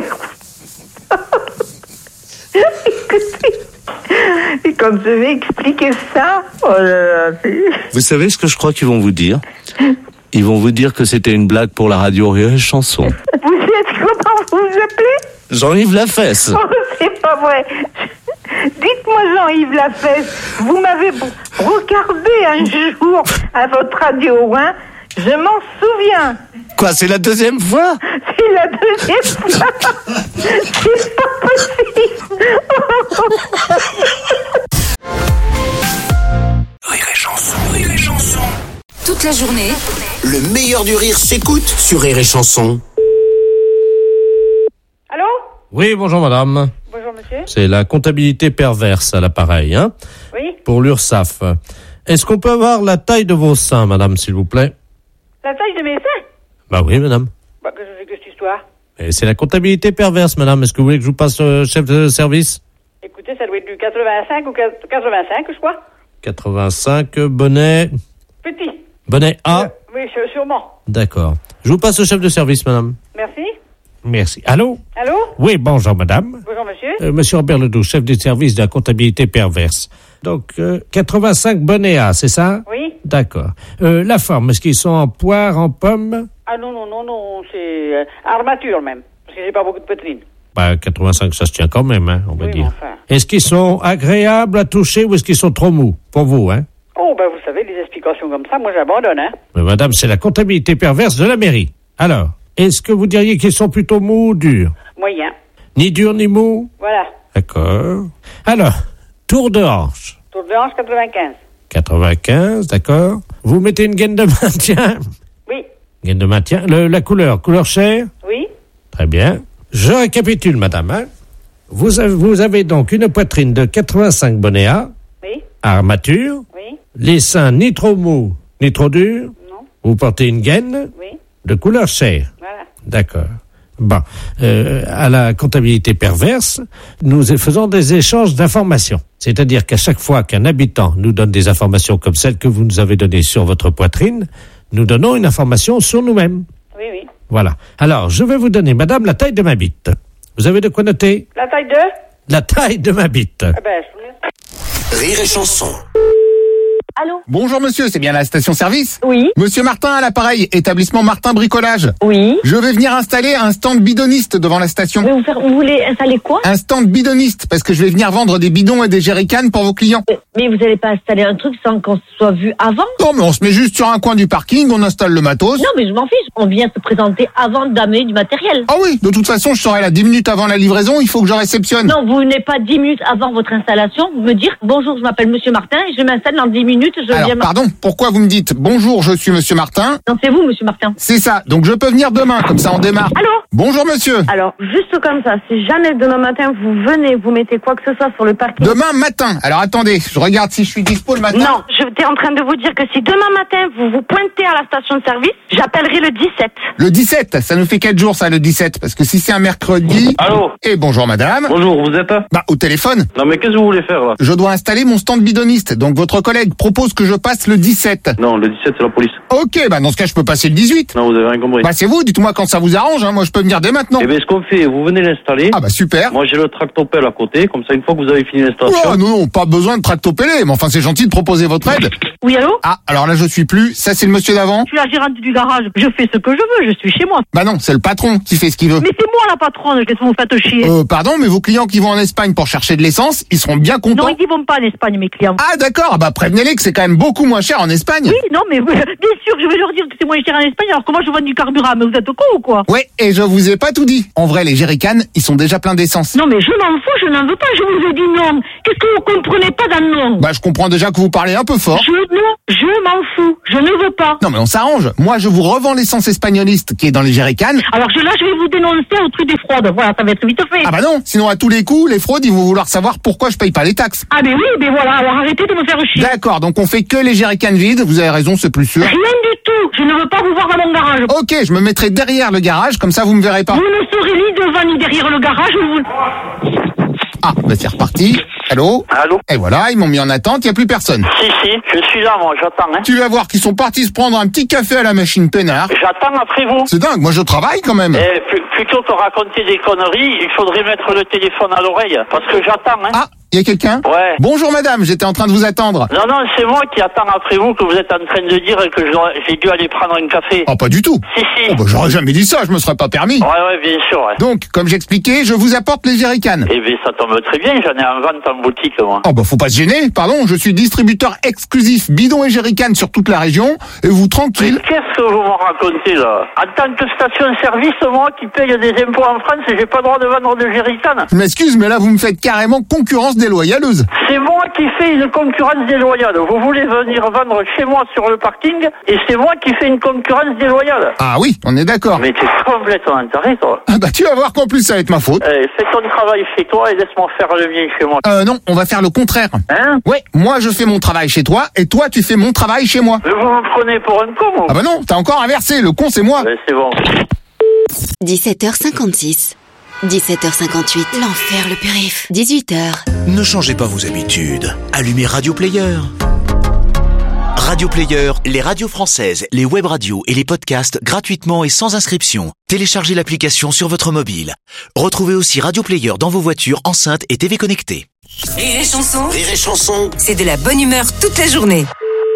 Écoutez. Et quand je vais expliquer ça, oh là là, c'est... Vous savez ce que je crois qu'ils vont vous dire? Ils vont vous dire que c'était une blague pour la radio Rire et Chanson. Vous êtes comment vous vous appelez? Jean-Yves Lafesse. Oh, c'est pas vrai. Dites-moi, Jean-Yves Lafesse, vous m'avez regardé un jour à votre radio, hein? Je m'en souviens. Quoi, c'est la deuxième fois? C'est la deuxième fois. C'est pas possible. Rire et Chanson, Rire et Chanson. Toute la journée, Le meilleur du rire s'écoute sur Rire et Chanson. Allô? Oui, bonjour madame. Bonjour, monsieur. C'est la comptabilité perverse à l'appareil, hein? Oui? Pour l'URSSAF. Est-ce qu'on peut avoir la taille de vos seins, madame, s'il vous plaît? La taille de mes seins? Bah oui, madame. Bah, qu'est-ce que c'est que cette histoire? Et c'est la comptabilité perverse, madame. Est-ce que vous voulez que je vous passe euh, chef de service? Écoutez, ça doit être du quatre-vingt-cinq ou quatre-vingt-cinq, je crois. quatre-vingt-cinq, bonnet... Petit. Bonnet A? Oui, sû- sûrement. D'accord. Je vous passe au chef de service, madame. Merci. Merci. Allô? Allô? Oui, bonjour, madame. Bonjour, monsieur. Euh, monsieur Robert Ledoux, chef du service de la comptabilité perverse. Donc, euh, quatre-vingt-cinq bonnets A, c'est ça? Oui. D'accord. Euh, la forme, est-ce qu'ils sont en poire, en pomme? Ah non, non, non, non, c'est euh, armature même. Parce que j'ai pas beaucoup de poitrine. Bah, quatre-vingt-cinq, ça se tient quand même, hein, on va Oui, dire. mais enfin. Est-ce qu'ils sont agréables à toucher ou est-ce qu'ils sont trop mous? Pour vous, hein? Oh, ben vous savez, les explications comme ça, moi j'abandonne, hein. Mais madame, c'est la comptabilité perverse de la mairie. Alors, est-ce que vous diriez qu'ils sont plutôt mous ou durs? Moyen. Ni durs ni mous? Voilà. D'accord. Alors, tour de hanche. Tour de hanche quatre-vingt-quinze. quatre-vingt-quinze, d'accord. Vous mettez une gaine de maintien? Oui. Gaine de maintien. Le- la couleur, couleur chair? Oui. Très bien. Je récapitule, madame. Hein. Vous, avez, vous avez donc une poitrine de quatre-vingt-cinq bonnets A, Oui. armature, Oui. les seins ni trop mous, ni trop durs. Non. Vous portez une gaine Oui. de couleur chair. Voilà. D'accord. Bon, euh, à la comptabilité perverse, nous faisons des échanges d'informations. C'est-à-dire qu'à chaque fois qu'un habitant nous donne des informations comme celles que vous nous avez données sur votre poitrine, nous donnons une information sur nous-mêmes. Oui, oui. Voilà. Alors, je vais vous donner, madame, la taille de ma bite. Vous avez de quoi noter? La taille de? La taille de ma bite. Ah ben, je... Rire et Chanson. Allô? Bonjour monsieur, c'est bien la station-service? Oui. Monsieur Martin à l'appareil, établissement Martin Bricolage. Oui. Je vais venir installer un stand bidoniste devant la station. Mais vous, faire, vous voulez installer quoi? Un stand bidoniste, parce que je vais venir vendre des bidons et des jerrycans pour vos clients. Mais vous n'allez pas installer un truc sans qu'on soit vu avant? Non mais on se met juste sur un coin du parking, on installe le matos. Non, mais je m'en fiche. On vient se présenter avant d'amener du matériel. Ah oui, de toute façon je serai là dix minutes avant la livraison, il faut que je réceptionne. Non, vous n'êtes pas dix minutes avant votre installation. Vous me dire, bonjour, je m'appelle Monsieur Martin et je m'installe dans dix minutes. Je Alors viens... pardon, pourquoi vous me dites bonjour, je suis monsieur Martin? Non, c'est vous, Monsieur Martin. C'est ça, donc je peux venir demain, comme ça on démarre. Allô? Bonjour monsieur. Alors, juste comme ça, si jamais demain matin vous venez, vous mettez quoi que ce soit sur le parking. Demain matin. Alors attendez, je regarde si je suis dispo le matin. Non, j'étais en train de vous dire que si demain matin vous vous pointez à la station de service, j'appellerai le dix-sept. Le dix-sept, ça nous fait quatre jours ça le dix-sept, parce que si c'est un mercredi... Allô? Et bonjour madame. Bonjour, vous êtes? Bah au téléphone. Non mais qu'est-ce que vous voulez faire là? Je dois installer mon stand bidoniste, donc votre collègue propose propose que je passe le dix-sept. Non, le dix-sept, c'est la police. Ok, bah dans ce cas, je peux passer le dix-huit. Non, vous avez rien compris. Bah c'est vous, dites-moi quand ça vous arrange, hein. Moi je peux venir dès maintenant. Eh bien, ce qu'on fait, vous venez l'installer. Ah bah super. Moi, j'ai le tractopelle à côté, comme ça, une fois que vous avez fini l'installation... Oh non, non, pas besoin de tractopelle, mais enfin c'est gentil de proposer votre aide. Oui, allô? Ah, alors là je suis plus, ça c'est le monsieur d'avant. Je suis la gérante du garage. Je fais ce que je veux, je suis chez moi. Bah non, c'est le patron qui fait ce qu'il veut. Mais c'est moi la patronne, qu'est-ce que vous faites chier? Euh, pardon, mais vos clients qui vont en Espagne pour chercher de l'essence, ils seront bien contents. Non, ils y vont pas en Espagne, mes clients. Ah d'accord, bah prévenez-les que c'est quand même beaucoup moins cher en Espagne. Oui, non, mais bien sûr, je vais leur dire que c'est moins cher en Espagne, alors que moi je vends du carburant, mais vous êtes con ou quoi? Ouais, et je vous ai pas tout dit. En vrai, les jerrycans, ils sont déjà pleins d'essence. Non, mais je m'en fous, je n'en veux pas, je vous ai dit non. Qu'est-ce que vous comprenez pas dans le non? Bah je comprends déjà que vous parlez un peu fort. Je, non, je m'en fous, je ne veux pas. Non mais on s'arrange. Moi je vous revends l'essence espagnoliste qui est dans les jerrycans. Alors je, là je vais vous dénoncer au truc des fraudes, voilà, ça va être vite fait. Ah bah non, sinon à tous les coups, les fraudes, ils vont vouloir savoir pourquoi je paye pas les taxes. Ah ben oui, ben voilà, alors arrêtez de me faire chier. D'accord, donc on fait que les jerrycans vides, vous avez raison, c'est plus sûr. Rien du tout, je ne veux pas vous voir dans mon garage. Ok, je me mettrai derrière le garage, comme ça vous me verrez pas. Vous ne serez ni devant ni derrière le garage, vous... Ah, bah c'est reparti. Allô? Allô? Et voilà, ils m'ont mis en attente, il n'y a plus personne. Si, si, je suis là, moi, j'attends, hein. Tu vas voir qu'ils sont partis se prendre un petit café à la machine peinard. J'attends après vous. C'est dingue, moi je travaille quand même. Eh, p- plutôt que raconter des conneries, il faudrait mettre le téléphone à l'oreille, parce que j'attends, hein. Ah, il y a quelqu'un? Ouais. Bonjour madame, j'étais en train de vous attendre. Non, non, c'est moi qui attends après vous, que vous êtes en train de dire que j'aurais- j'ai dû aller prendre un café. Oh, pas du tout. Si, si. Oh, bah j'aurais jamais dit ça, je me serais pas permis. Ouais, ouais, bien sûr, ouais. Donc, comme j'expliquais, je vous apporte les jerrycans. Eh bien, ça tombe très bien, j'en ai en vente en boutique, moi. Oh bah faut pas se gêner, pardon, je suis distributeur exclusif bidon et jerrycan sur toute la région, et vous tranquille. Mais qu'est-ce que vous me racontez, là? En tant que station-service, moi, qui paye des impôts en France, j'ai pas le droit de vendre de jerrycan. Je m'excuse, mais là vous me faites carrément concurrence déloyaleuse. C'est moi qui fais une concurrence déloyale. Vous voulez venir vendre chez moi sur le parking, et c'est moi qui fais une concurrence déloyale. Ah oui, on est d'accord. Mais t'es complètement taré, toi. Ah bah tu vas voir qu'en plus ça va être ma faute. Eh, fais ton travail chez toi et laisse-moi faire le mien chez moi. Euh non, on va faire le contraire. Hein? Ouais, moi je fais mon travail chez toi, et toi tu fais mon travail chez moi. Mais vous me prenez pour un con, moi. Ah bah non, t'as encore inversé, le con c'est moi. Ouais, c'est bon. dix-sept heures cinquante-six. dix-sept heures cinquante-huit. L'enfer, le périph. dix-huit heures. Ne changez pas vos habitudes. Allumez Radio Player. Radio Player, les radios françaises, les web radios et les podcasts gratuitement et sans inscription. Téléchargez l'application sur votre mobile. Retrouvez aussi Radio Player dans vos voitures, enceintes et T V connectées. Rire et chanson. Rire et chanson. C'est de la bonne humeur toute la journée.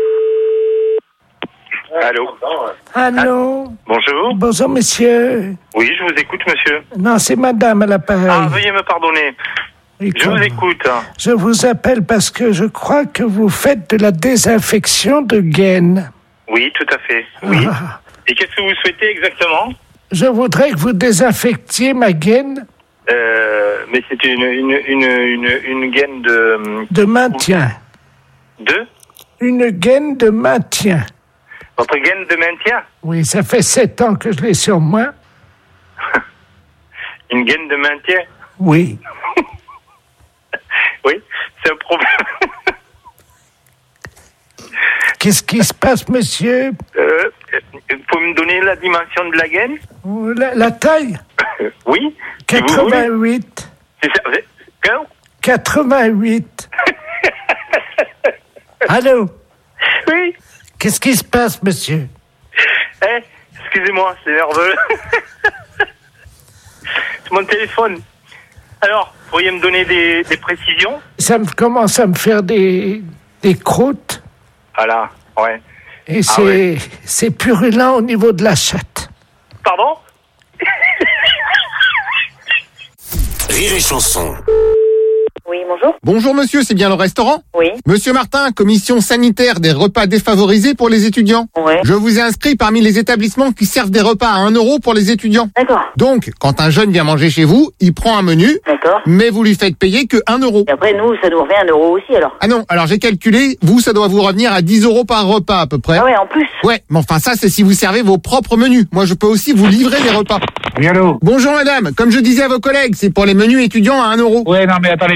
Allô? Allô? Bonjour. Bonjour, monsieur. Oui, je vous écoute, monsieur. Non, c'est madame à l'appareil. Ah, veuillez me pardonner. Et Je quand- vous écoute. Je vous appelle parce que je crois que vous faites de la désinfection de gaines. Oui, tout à fait. Oui. Ah. Et qu'est-ce que vous souhaitez exactement? Je voudrais que vous désinfectiez ma gaine euh, Mais c'est une, une, une, une, une gaine de... de maintien. De Une gaine de maintien. Votre gaine de maintien? Oui, ça fait sept ans que je l'ai sur moi. Une gaine de maintien? Oui. Oui, c'est un problème. Qu'est-ce qui se passe, monsieur? Euh, vous pouvez me donner la dimension de la gaine? La, la taille? Oui. si vous voulez. quatre-vingt-huit. C'est ça. Quand? quatre-vingt-huit. Allô? Oui. Qu'est-ce qui se passe, monsieur? Eh, excusez-moi, c'est nerveux. C'est mon téléphone. Alors, pourriez me donner des, des précisions? Ça me commence à me faire des, des croûtes. Voilà, ouais. Et Ah c'est, ouais. c'est purulent au niveau de la chatte. Pardon? Rire et chanson. Oui, bonjour. Bonjour monsieur, c'est bien le restaurant? Oui. Monsieur Martin, commission sanitaire des repas défavorisés pour les étudiants. Ouais. Je vous ai inscrit parmi les établissements qui servent des repas à un euro pour les étudiants. D'accord. Donc, quand un jeune vient manger chez vous, il prend un menu, D'accord. mais vous lui faites payer que un euro. Et après, nous, ça nous revient un euro aussi, alors. Ah non, alors j'ai calculé, vous, ça doit vous revenir à dix euros par repas à peu près. Ah ouais, en plus. Ouais, mais enfin ça, c'est si vous servez vos propres menus. Moi, je peux aussi vous livrer les repas. Oui, allô? Bonjour madame, comme je disais à vos collègues, c'est pour les menus étudiants à un euro. Ouais, non, mais attendez, vous, vous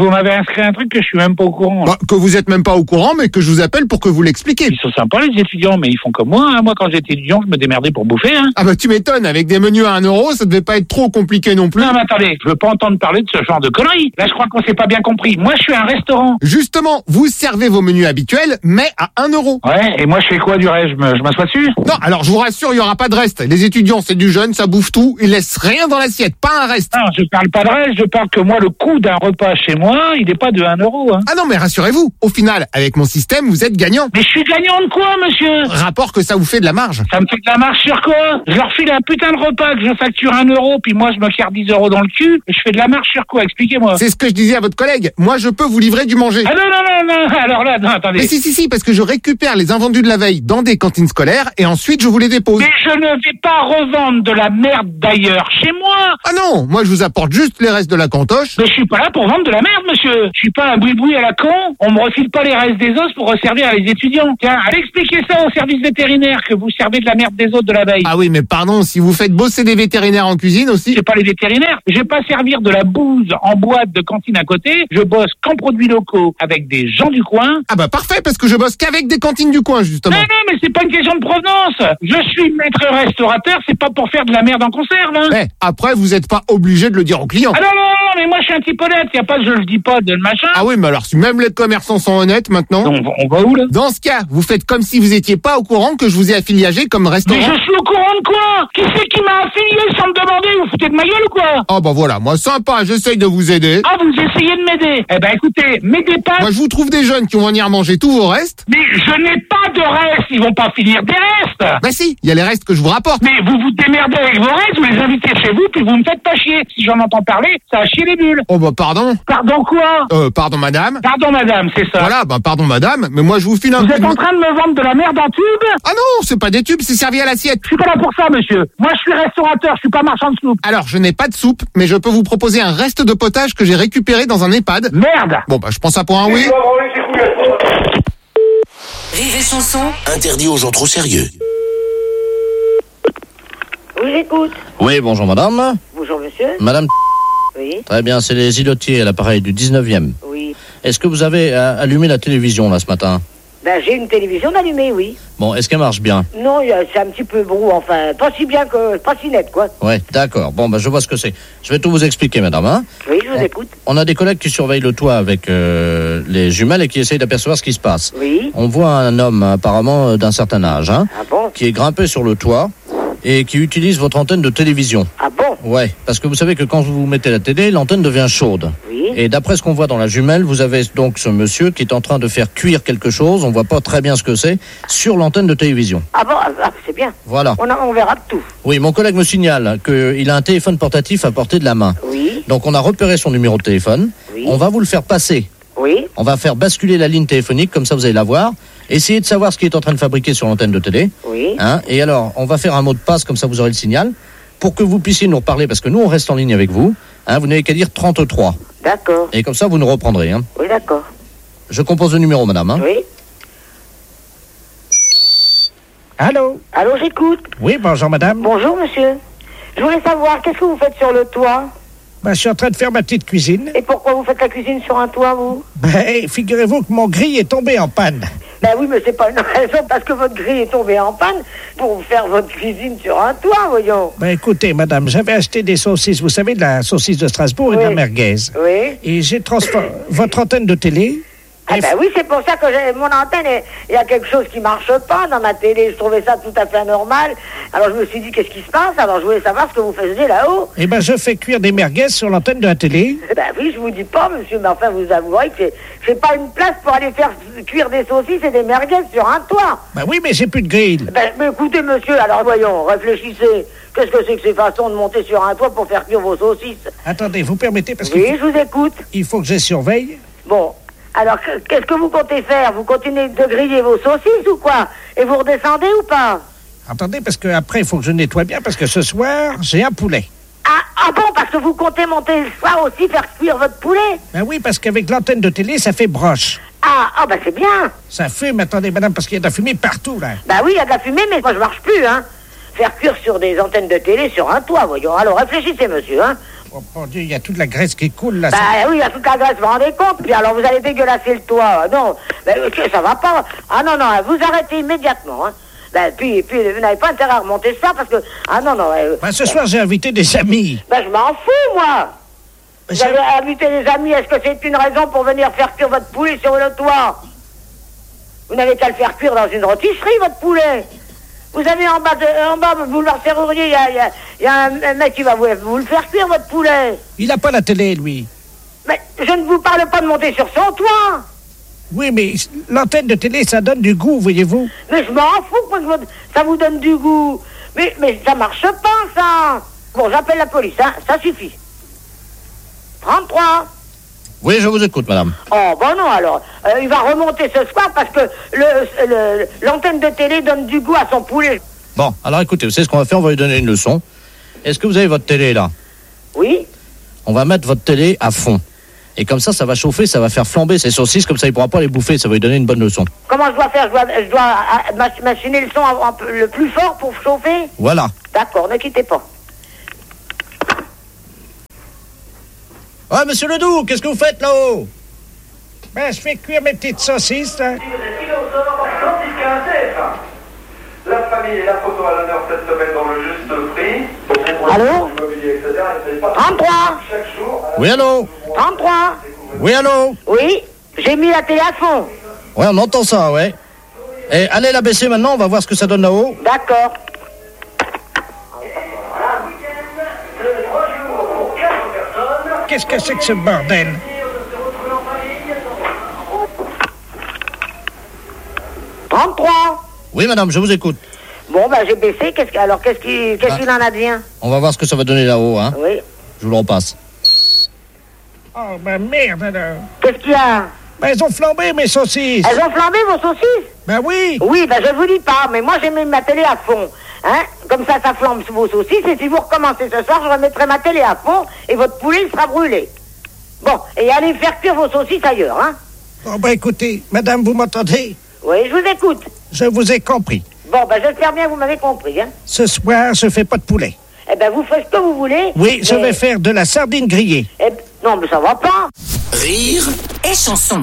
vous m'avez inscrit un truc que je suis même pas au courant. Bah, que vous êtes même pas au courant, mais que je vous appelle pour que vous l'expliquiez. Ils sont sympas les étudiants, mais ils font comme moi. Hein. Moi, quand j'étais étudiant, je me démerdais pour bouffer. Hein. Ah bah tu m'étonnes, avec des menus à un euro, ça devait pas être trop compliqué non plus. Non mais attendez, je veux pas entendre parler de ce genre de conneries. Là, je crois qu'on s'est pas bien compris. Moi, je suis un restaurant. Justement, vous servez vos menus habituels, mais à un euro. Ouais, et moi, je fais quoi du reste? Je me- je m'assois dessus? Non, alors je vous rassure, il y aura pas de reste. Les étudiants, c'est du jeune, ça bouffe tout, ils laissent rien dans l'assiette, pas un reste. Non, je parle pas de reste, je parle que moi, le coût d'un repas chez moi, il est pas de un euro. Hein. Ah non, mais rassurez-vous, au final, avec mon système, vous êtes gagnant. Mais je suis gagnant de quoi, monsieur? Rapport que ça vous fait de la marge. Ça me fait de la marge sur quoi? Je leur file un putain de repas que je facture un euro, puis moi, je me carre dix euros dans le cul, et je fais de la marge sur quoi? Expliquez-moi. C'est ce que je disais à votre collègue. Moi, je peux vous livrer du manger. Ah non, non, non, non, alors là, non, attendez. Mais si, si, si, parce que je récupère les invendus de la veille dans des cantines scolaires et ensuite je vous les dépose. Mais je ne vais pas revendre de la merde d'ailleurs chez moi. Ah non, moi je vous apporte juste les restes de la cantoche. Mais je suis pas là pour vendre de la merde, monsieur. Je suis pas un boui-boui à la con. On me refile pas les restes des os pour resservir à les étudiants. Tiens, allez expliquer ça au service vétérinaire que vous servez de la merde des autres de la veille. Ah oui, mais pardon, si vous faites bosser des vétérinaires en cuisine aussi. C'est pas les vétérinaires. Je vais pas servir de la bouse en boîte de cantine à côté. Je bosse qu'en produits locaux avec des gens du coin. Ah bah parfait, parce que je bosse qu'avec des cantines du coin, justement. Non, non, mais c'est pas une question de provenance. Je suis maître restaurateur, c'est pas pour faire de la merde en conserve, hein. Eh, après, vous êtes pas obligé de le dire aux clients. Ah non, non, non, mais moi je suis un type honnête. Y a pas, je le dis pas de machin. Ah oui, mais alors si même les commerçants sont honnêtes maintenant. On va, on va où là? Dans ce cas, vous faites comme si vous étiez pas au courant que je vous ai affilié comme restaurant. Mais je suis au courant de quoi? Qui c'est qui m'a affilié sans me demander? Vous foutez de ma gueule ou quoi? Ah bah voilà, moi sympa, j'essaye de vous aider. Ah, vous essayez de m'aider? Eh ben écoutez, m'aidez pas. Moi je vous trouve des jeunes qui vont venir manger tous vos restes. Mais je n'ai pas de restes, ils vont pas finir des restes. Bah si, il y a les restes que je vous rapporte. Mais vous vous démerdez avec vos restes, vous les invitez chez vous, puis vous me faites pas chier. Si j'en entends parler, ça a chier les bulles. Oh bah pardon. Pardon quoi? Euh, pardon madame. Pardon madame, c'est ça. Voilà, bah pardon madame, mais moi je vous file un Vous coup êtes de- en train de me vendre de la merde en tube? Ah non, c'est pas des tubes, c'est servi à l'assiette. Je suis pas là pour ça, monsieur. Moi, je suis restaurateur, je suis pas marchand de soupe. Alors, je n'ai pas de soupe, mais je peux vous proposer un reste de potage que j'ai récupéré dans un EHPAD. Merde! Bon bah je prends ça pour un oui. Rire et chanson. Interdit aux gens trop sérieux. Oui, j'écoute. Oui, bonjour madame. Bonjour, monsieur. Madame, Oui. très bien, c'est les îlotiers à l'appareil du dix-neuvième. Oui. Est-ce que vous avez euh, allumé la télévision là ce matin? Ben, j'ai une télévision allumée, oui. Bon, est-ce qu'elle marche bien? Non, il y a- c'est un petit peu brou, enfin, pas si bien que, pas si net, quoi. Ouais, d'accord. Bon, ben je vois ce que c'est. Je vais tout vous expliquer, madame. Hein. Oui, je vous écoute. On a des collègues qui surveillent le toit avec euh, les jumelles et qui essayent d'apercevoir ce qui se passe. Oui. On voit un homme apparemment euh, d'un certain âge, hein, Ah bon? qui est grimpé sur le toit et qui utilise votre antenne de télévision. Ah bon? Ouais, parce que vous savez que quand vous mettez la télé, l'antenne devient chaude. Oui. Et d'après ce qu'on voit dans la jumelle, vous avez donc ce monsieur qui est en train de faire cuire quelque chose, on voit pas très bien ce que c'est, sur l'antenne de télévision. Ah bon? Ah, c'est bien. Voilà. On, a- on verra tout. Oui, mon collègue me signale qu'il a un téléphone portatif à portée de la main. Oui. Donc on a repéré son numéro de téléphone. Oui. On va vous le faire passer. Oui. On va faire basculer la ligne téléphonique, comme ça vous allez la voir. Essayez de savoir ce qu'il est en train de fabriquer sur l'antenne de télé. Oui. Hein, et alors, on va faire un mot de passe, comme ça vous aurez le signal, pour que vous puissiez nous reparler, parce que nous on reste en ligne avec vous. Hein, vous n'avez qu'à dire trente-trois. D'accord. Et comme ça vous nous reprendrez. Hein. Oui, d'accord. Je compose le numéro, madame. Hein. Oui. Allô? Allô, j'écoute. Oui, bonjour madame. Bonjour, monsieur. Je voulais savoir, qu'est-ce que vous faites sur le toit? Ben, je suis en train de faire ma petite cuisine. Et pourquoi vous faites la cuisine sur un toit, vous? Ben, figurez-vous que mon grille est tombé en panne. Ben oui, mais c'est pas une raison parce que votre grille est tombée en panne pour faire votre cuisine sur un toit, voyons. Ben, écoutez, madame, j'avais acheté des saucisses, vous savez, de la saucisse de Strasbourg et de la Oui. merguez. Oui. Et j'ai transformé votre antenne de télé. Ah ben oui, c'est pour ça que j'ai mon antenne, et il y a quelque chose qui marche pas dans ma télé. Je trouvais ça tout à fait anormal. Alors je me suis dit, qu'est-ce qui se passe? Alors je voulais savoir ce que vous faisiez là-haut. Eh ben, je fais cuire des merguez sur l'antenne de la télé. Eh ben oui, je vous dis pas, monsieur, mais enfin, vous avouerez que j'ai- j'ai pas une place pour aller faire cuire des saucisses et des merguez sur un toit. Ben oui, mais j'ai plus de grille. Ben, mais écoutez, monsieur, alors voyons, réfléchissez. Qu'est-ce que c'est que ces façons de monter sur un toit pour faire cuire vos saucisses? Attendez, vous permettez, parce que Oui, je vous écoute. il faut que je surveille. Bon, alors que- qu'est-ce que vous comptez faire? Vous continuez de griller vos saucisses ou quoi? Et vous redescendez ou pas? Attendez, parce que après, il faut que je nettoie bien, parce que ce soir, j'ai un poulet. Ah, ah bon, parce que vous comptez monter le soir aussi faire cuire votre poulet? Ben oui, parce qu'avec l'antenne de télé, ça fait broche. Ah, ah bah c'est bien. Ça fume, attendez, madame, parce qu'il y a de la fumée partout, là. Bah oui, il y a de la fumée, mais moi je marche plus, hein. Faire cuire sur des antennes de télé sur un toit, voyons. Alors réfléchissez, monsieur, hein. Oh mon Dieu, il y a toute la graisse qui coule là. Bah oui, il y a toute la graisse, vous vous rendez compte? Puis alors vous allez dégueulasser le toit. Non, mais ça va pas. Ah non, non, vous arrêtez immédiatement. Hein. Ben, puis, puis vous n'avez pas intérêt à remonter ça parce que... Ah non, non... Euh, ben, ce soir, j'ai invité des amis. Ben, je m'en fous, moi. Ben, vous avez invité des amis, est-ce que c'est une raison pour venir faire cuire votre poulet sur le toit? Vous n'avez qu'à le faire cuire dans une rôtisserie, votre poulet. Vous avez en bas, de, en bas, boulevard Serrurier, il y a, y, a, y a un mec qui va vous, vous le faire cuire, votre poulet. Il n'a pas la télé, lui. Mais je ne vous parle pas de monter sur son toit. Oui, mais l'antenne de télé, ça donne du goût, voyez-vous. Mais je m'en fous que ça vous donne du goût. Mais, mais ça marche pas, ça. Bon, j'appelle la police, hein. Ça suffit. trente-trois. Oui, je vous écoute, madame. Oh, bon non, alors. Euh, il va remonter ce soir parce que le, le, l'antenne de télé donne du goût à son poulet. Bon, alors écoutez, vous savez ce qu'on va faire? On va lui donner une leçon. Est-ce que vous avez votre télé, là? Oui. On va mettre votre télé à fond. Et comme ça, ça va chauffer, ça va faire flamber ses saucisses, comme ça il ne pourra pas les bouffer, ça va lui donner une bonne leçon. Comment je dois faire? Je dois, je dois euh, machiner le son un, un peu, le plus fort pour chauffer? Voilà. D'accord, ne quittez pas. Ah, monsieur Ledoux, qu'est-ce que vous faites là-haut? Ben, je fais cuire mes petites saucisses, là. La famille et la photo à l'honneur cette semaine dans le juste prix. Allô? trente-trois. Oui, allô? trente-trois. Oui, allô? Oui, j'ai mis la télé à fond. Ouais, on entend ça, ouais. Et allez la baisser maintenant, on va voir ce que ça donne là-haut. D'accord. Qu'est-ce que c'est que ce bordel? trente-trois. Oui, madame, je vous écoute. Bon, ben, j'ai baissé. Qu'est-ce que, alors, qu'est-ce qu'il, qu'est-ce Ah. qu'il en a bien? On va voir ce que ça va donner là-haut, hein. Oui. Je vous le repasse. Oh, ben merde, alors. Qu'est-ce qu'il y a? Ben, elles ont flambé, mes saucisses. Elles ont flambé, vos saucisses? Ben oui. Oui, ben, je vous dis pas, mais moi, j'ai mis ma télé à fond. Hein? Comme ça, ça flambe sous vos saucisses, et si vous recommencez ce soir, je remettrai ma télé à fond, et votre poulet, il sera brûlé. Bon, et allez faire cuire vos saucisses ailleurs, hein? Bon, ben, écoutez, madame, vous m'entendez? Oui, je vous écoute. Je vous ai compris. Bon, ben, j'espère bien que vous m'avez compris, hein? Ce soir, je fais pas de poulet. Eh ben, vous faites ce que vous voulez. Oui, je mais... vais faire de la sardine grillée. Eh, non, mais ça va pas. Rire et chanson.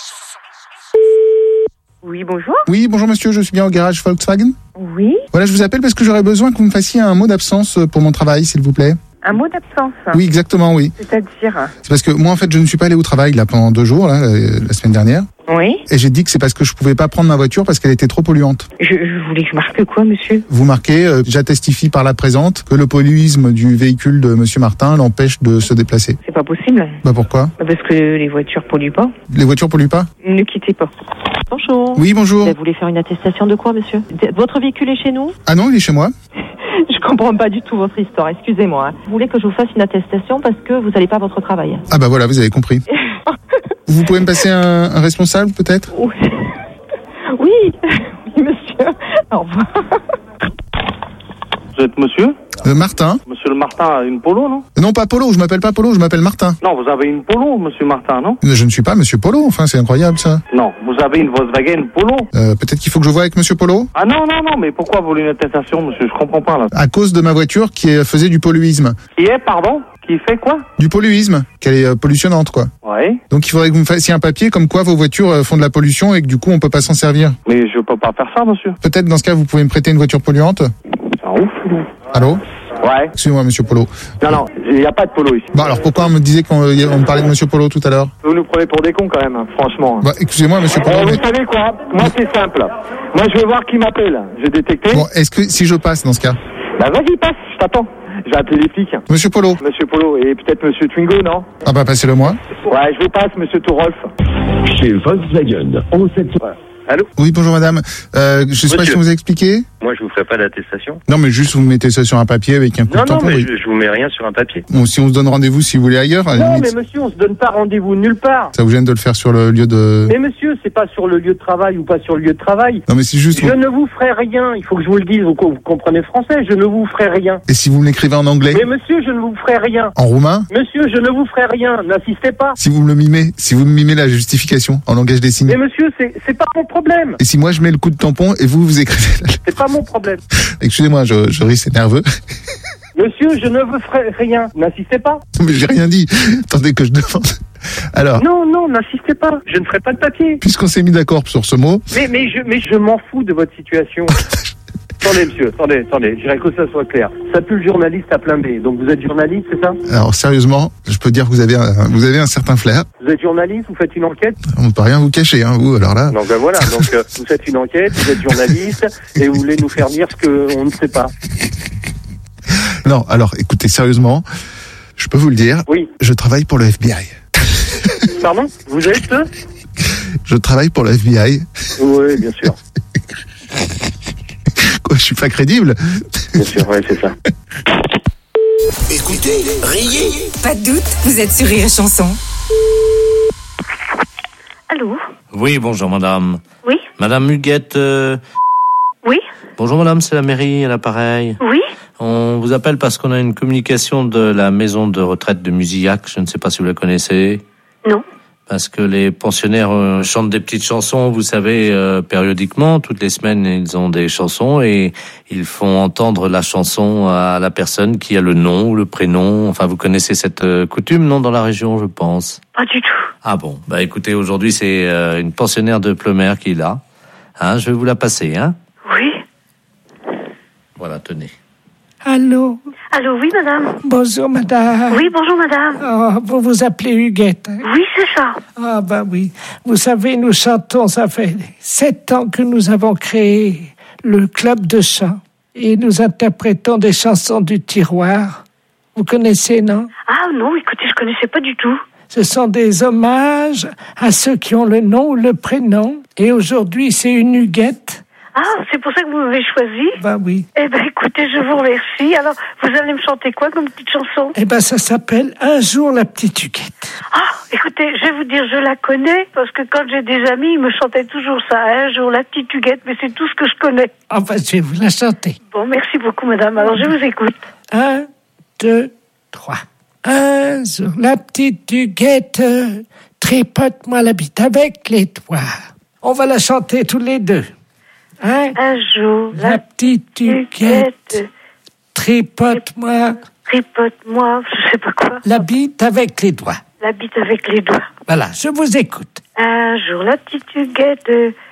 Oui, bonjour. Oui, bonjour monsieur, je suis bien au garage Volkswagen. Oui. Voilà, je vous appelle parce que j'aurais besoin que vous me fassiez un mot d'absence pour mon travail, s'il vous plaît. Un mot d'absence. Oui, exactement, oui. C'est-à-dire? C'est parce que moi, en fait, je ne suis pas allé au travail là pendant deux jours, là, euh, la semaine dernière. Oui. Et j'ai dit que c'est parce que je pouvais pas prendre ma voiture parce qu'elle était trop polluante. Je, je voulais que je marque quoi, monsieur? Vous marquez, euh, j'attestifie par la présente que le polluisme du véhicule de monsieur Martin l'empêche de se déplacer. C'est pas possible. Bah pourquoi? Parce que les voitures polluent pas. Les voitures polluent pas? Ne quittez pas. Bonjour. Oui, bonjour. Vous voulez faire une attestation de quoi, monsieur? Votre véhicule est chez nous? Ah non, il est chez moi. Je comprends pas du tout votre histoire, excusez-moi. Vous voulez que je vous fasse une attestation parce que vous n'allez pas à votre travail? Ah bah voilà, vous avez compris. Vous pouvez me passer un, un responsable, peut-être? Oui. Oui, oui, monsieur. Au revoir. Vous êtes monsieur? Euh, Martin. Monsieur le Martin a une polo, non? Non, pas Polo, je m'appelle pas Polo, je m'appelle Martin. Non, vous avez une polo, monsieur Martin, non? Je ne suis pas monsieur Polo, enfin, c'est incroyable, ça. Non, vous avez une Volkswagen Polo. Euh, peut-être qu'il faut que je voie avec monsieur Polo? Ah non, non, non, mais pourquoi vous voulez une attestation, monsieur? Je comprends pas, là. À cause de ma voiture qui est- faisait du polluisme. Qui est, pardon? Qui fait quoi? Du polluisme, qu'elle est euh, pollutionnante, quoi. Ouais. Donc il faudrait que vous me fassiez un papier comme quoi vos voitures euh, font de la pollution et que du coup on peut pas s'en servir. Mais je peux pas faire ça, monsieur. Peut-être dans ce cas vous pouvez me prêter une voiture polluante? C'est un ouf, lui. Allô? Ouais. Excusez-moi monsieur Polo. Non, non, il n'y a pas de polo ici. Bon alors pourquoi on me disait qu'on euh, on me parlait de monsieur Polo tout à l'heure? Vous nous prenez pour des cons, quand même, hein, franchement. Bah excusez-moi monsieur Polo. Euh, mais- vous savez quoi? Moi, c'est simple. Moi, je vais voir qui m'appelle. J'ai détecté. Bon, est-ce que si je passe dans ce cas? Bah, vas-y, passe, je t'attends. Je vais appeler les flics. Monsieur Polo. Monsieur Polo et peut-être monsieur Twingo, non? Ah bah passez-le moi. Ouais, je vous passe, monsieur Tourolf. Chez Volkswagen, on sait. Allô? Oui bonjour madame. Euh, je sais pas si Monsieur. on vous a expliqué. Moi, je vous ferai pas d'attestation. Non mais juste vous mettez ça sur un papier avec un coup Non, de non, tampon. mais oui. je, je vous mets rien sur un papier. Bon si on se donne rendez-vous si vous voulez ailleurs, à la Non, limite, mais monsieur, on se donne pas rendez-vous nulle part. ça vous gêne de le faire sur le lieu de... Mais monsieur, c'est pas sur le lieu de travail ou pas sur le lieu de travail. Non mais c'est juste... Je ne vous ferai rien. Il faut que je vous le dise. Vous, vous comprenez français. Je ne vous ferai rien. Et si vous me l'écrivez en anglais? Mais monsieur, je ne vous ferai rien. En roumain? Monsieur, je ne vous ferai rien. N'insistez pas. Si vous me le mimez, si vous me mimez la justification en langage des signes. Mais monsieur, c'est c'est pas mon problème. Et si moi je mets le coup de tampon et vous vous écrivez la... C'est pas mon problème. Excusez-moi, je, je ris, c'est nerveux. Monsieur, je ne veux fr- rien. N'insistez pas. Mais j'ai rien dit. Attendez que je demande. Alors. Non, non, n'insistez pas. Je ne ferai pas de papier. Puisqu'on s'est mis d'accord sur ce mot. Mais, mais je, mais je m'en fous de votre situation. Attendez, monsieur, attendez, attendez, je dirais que ça soit clair. Ça pue le journaliste à plein B. Donc vous êtes journaliste, c'est ça? Alors sérieusement, je peux dire que vous avez un, vous avez un certain flair. Vous êtes journaliste, vous faites une enquête? On ne peut rien vous cacher, hein, vous, alors là. Donc ben voilà, donc euh, vous faites une enquête, vous êtes journaliste, et vous voulez nous faire dire ce qu'on ne sait pas. Non, alors écoutez, sérieusement, je peux vous le dire. Oui. Je travaille pour le F B I. Pardon? Vous êtes? Je travaille pour le F B I. Oui, bien sûr. Quoi, je suis pas crédible? Bien sûr, ouais, c'est ça. Écoutez, riez. Pas de doute, vous êtes sur Rire et Chanson. Allô? Oui, bonjour madame. Oui? Madame Huguette. euh, Oui? Bonjour madame, c'est la mairie à l'appareil. Oui? On vous appelle parce qu'on a une communication de la maison de retraite de Musillac. Je ne sais pas si vous la connaissez. Non. Parce que les pensionnaires euh, chantent des petites chansons, vous savez, euh, périodiquement. Toutes les semaines, ils ont des chansons et ils font entendre la chanson à la personne qui a le nom ou le prénom. Enfin, vous connaissez cette euh, coutume, non, dans la région, je pense? Pas du tout. Ah bon, bah écoutez, aujourd'hui, c'est euh, une pensionnaire de Pleumère qui est là. Hein, je vais vous la passer, hein? Oui? Voilà, tenez. Allô? Allô, oui, madame? Bonjour, madame. Oui, bonjour, madame. Oh, vous vous appelez Huguette? Hein? Oui, c'est ça. Ah, ben oui. Vous savez, nous chantons, ça fait sept ans que nous avons créé le club de chant. Et nous interprétons des chansons du tiroir. Vous connaissez, non? Ah non, écoutez, je connaissais pas du tout. Ce sont des hommages à ceux qui ont le nom ou le prénom. Et aujourd'hui, c'est une Huguette. Ah, c'est pour ça que vous m'avez choisi? Ben oui. Eh ben, écoutez, je vous remercie. Alors, vous allez me chanter quoi comme petite chanson? Eh ben, ça s'appelle Un jour la petite Huguette. Ah, écoutez, je vais vous dire, je la connais, parce que quand j'ai des amis, ils me chantaient toujours ça. Un jour la petite Huguette, mais c'est tout ce que je connais. Ah ben, je vais vous la chanter. Bon, merci beaucoup, madame. Alors, je vous écoute. Un, deux, trois. Un jour la petite Huguette, tripote-moi la bite avec les doigts. On va la chanter tous les deux. Hein? Un jour, la, la petite Huguette, tripote-moi, tripote-moi, je sais pas quoi. La bite avec les doigts. La bite avec les doigts. Voilà, je vous écoute. Un jour, la petite Huguette,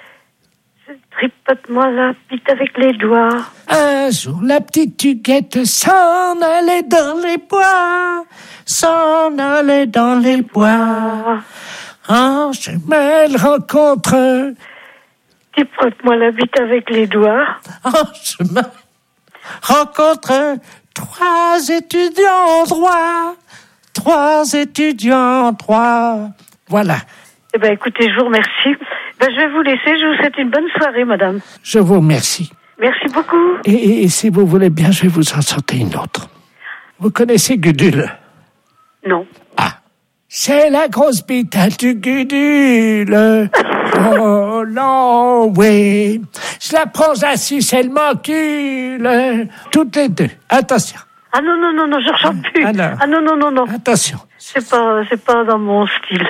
tripote-moi la bite avec les doigts. Un jour, la petite Huguette s'en allait dans les bois, s'en allait dans les bois. En chemin, elle rencontre... Tripote-moi la bite avec les doigts. En chemin, rencontre trois étudiants en droit. Trois étudiants en droit. Voilà. Eh ben, écoutez, je vous remercie. Ben, je vais vous laisser. Je vous souhaite une bonne soirée, madame. Je vous remercie. Merci beaucoup. Et, et, et si vous voulez bien, je vais vous en chanter une autre. Vous connaissez Gudule? Non. Ah. C'est la grosse bite du Gudule. Oh non, oui. Je la prends assis, elle m'encule. Toutes les deux. Attention. Ah non, non, non, non, je ne chante plus. Alors, ah non, non, non, non. Attention. C'est pas, c'est pas dans mon style.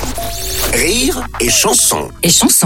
Rire et chanson. Et chanson.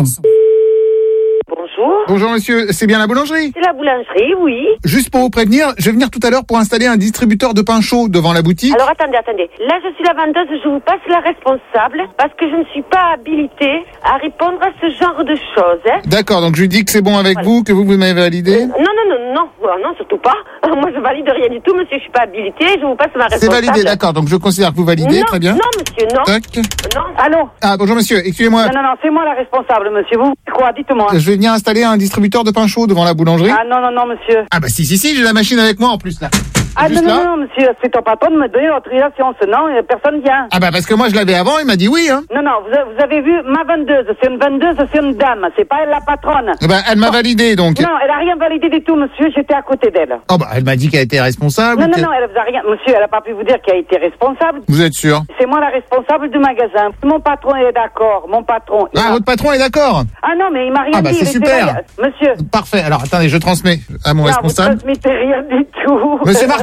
Bonjour. Bonjour monsieur, c'est bien la boulangerie? C'est la boulangerie, oui. Juste pour vous prévenir, je vais venir tout à l'heure pour installer un distributeur de pain chaud devant la boutique. Alors attendez, attendez. Là je suis la vendeuse, je vous passe la responsable parce que je ne suis pas habilitée à répondre à ce genre de choses. Hein. D'accord, donc je lui dis que c'est bon avec voilà. vous, que vous, vous m'avez validé. euh, Non, non, non, non, non, non, surtout pas. Moi je valide rien du tout, monsieur, je suis pas habilitée, je vous passe ma responsable. C'est validé, d'accord, donc je considère que vous validez, non, très bien. Non, monsieur, non. Tac. Non. Allô? Ah, bonjour monsieur, excusez-moi. Non, non, non, c'est moi la responsable, monsieur, vous. Quoi, dites-moi. Je vais venir installer un distributeur de pain chaud devant la boulangerie. Ah non, non, non, monsieur. Ah bah si, si, si, j'ai la machine avec moi en plus là. Ah Juste non, là. non, non, monsieur, c'est ton patron de me donner l'autorisation, sinon euh, personne vient. Ah bah parce que moi je l'avais avant, il m'a dit oui, hein. Non, non, vous, vous avez vu ma vendeuse, c'est une vendeuse, c'est une dame, c'est pas elle la patronne. Eh ben, elle m'a validé donc. Non, elle a rien validé du tout, monsieur, j'étais à côté d'elle. Oh bah elle m'a dit qu'elle était responsable. Non, non, non, elle vous a rien, monsieur, elle a pas pu vous dire qu'elle a été responsable. Vous êtes sûr? C'est moi la responsable du magasin. Mon patron est d'accord, mon patron. Ah, votre patron est d'accord? Ah non, mais il m'a rien ah bah dit. c'est super. Monsieur. Parfait, alors attendez, je transmets à mon non, responsable. Vous transmettez rien du tout. Monsieur Martin.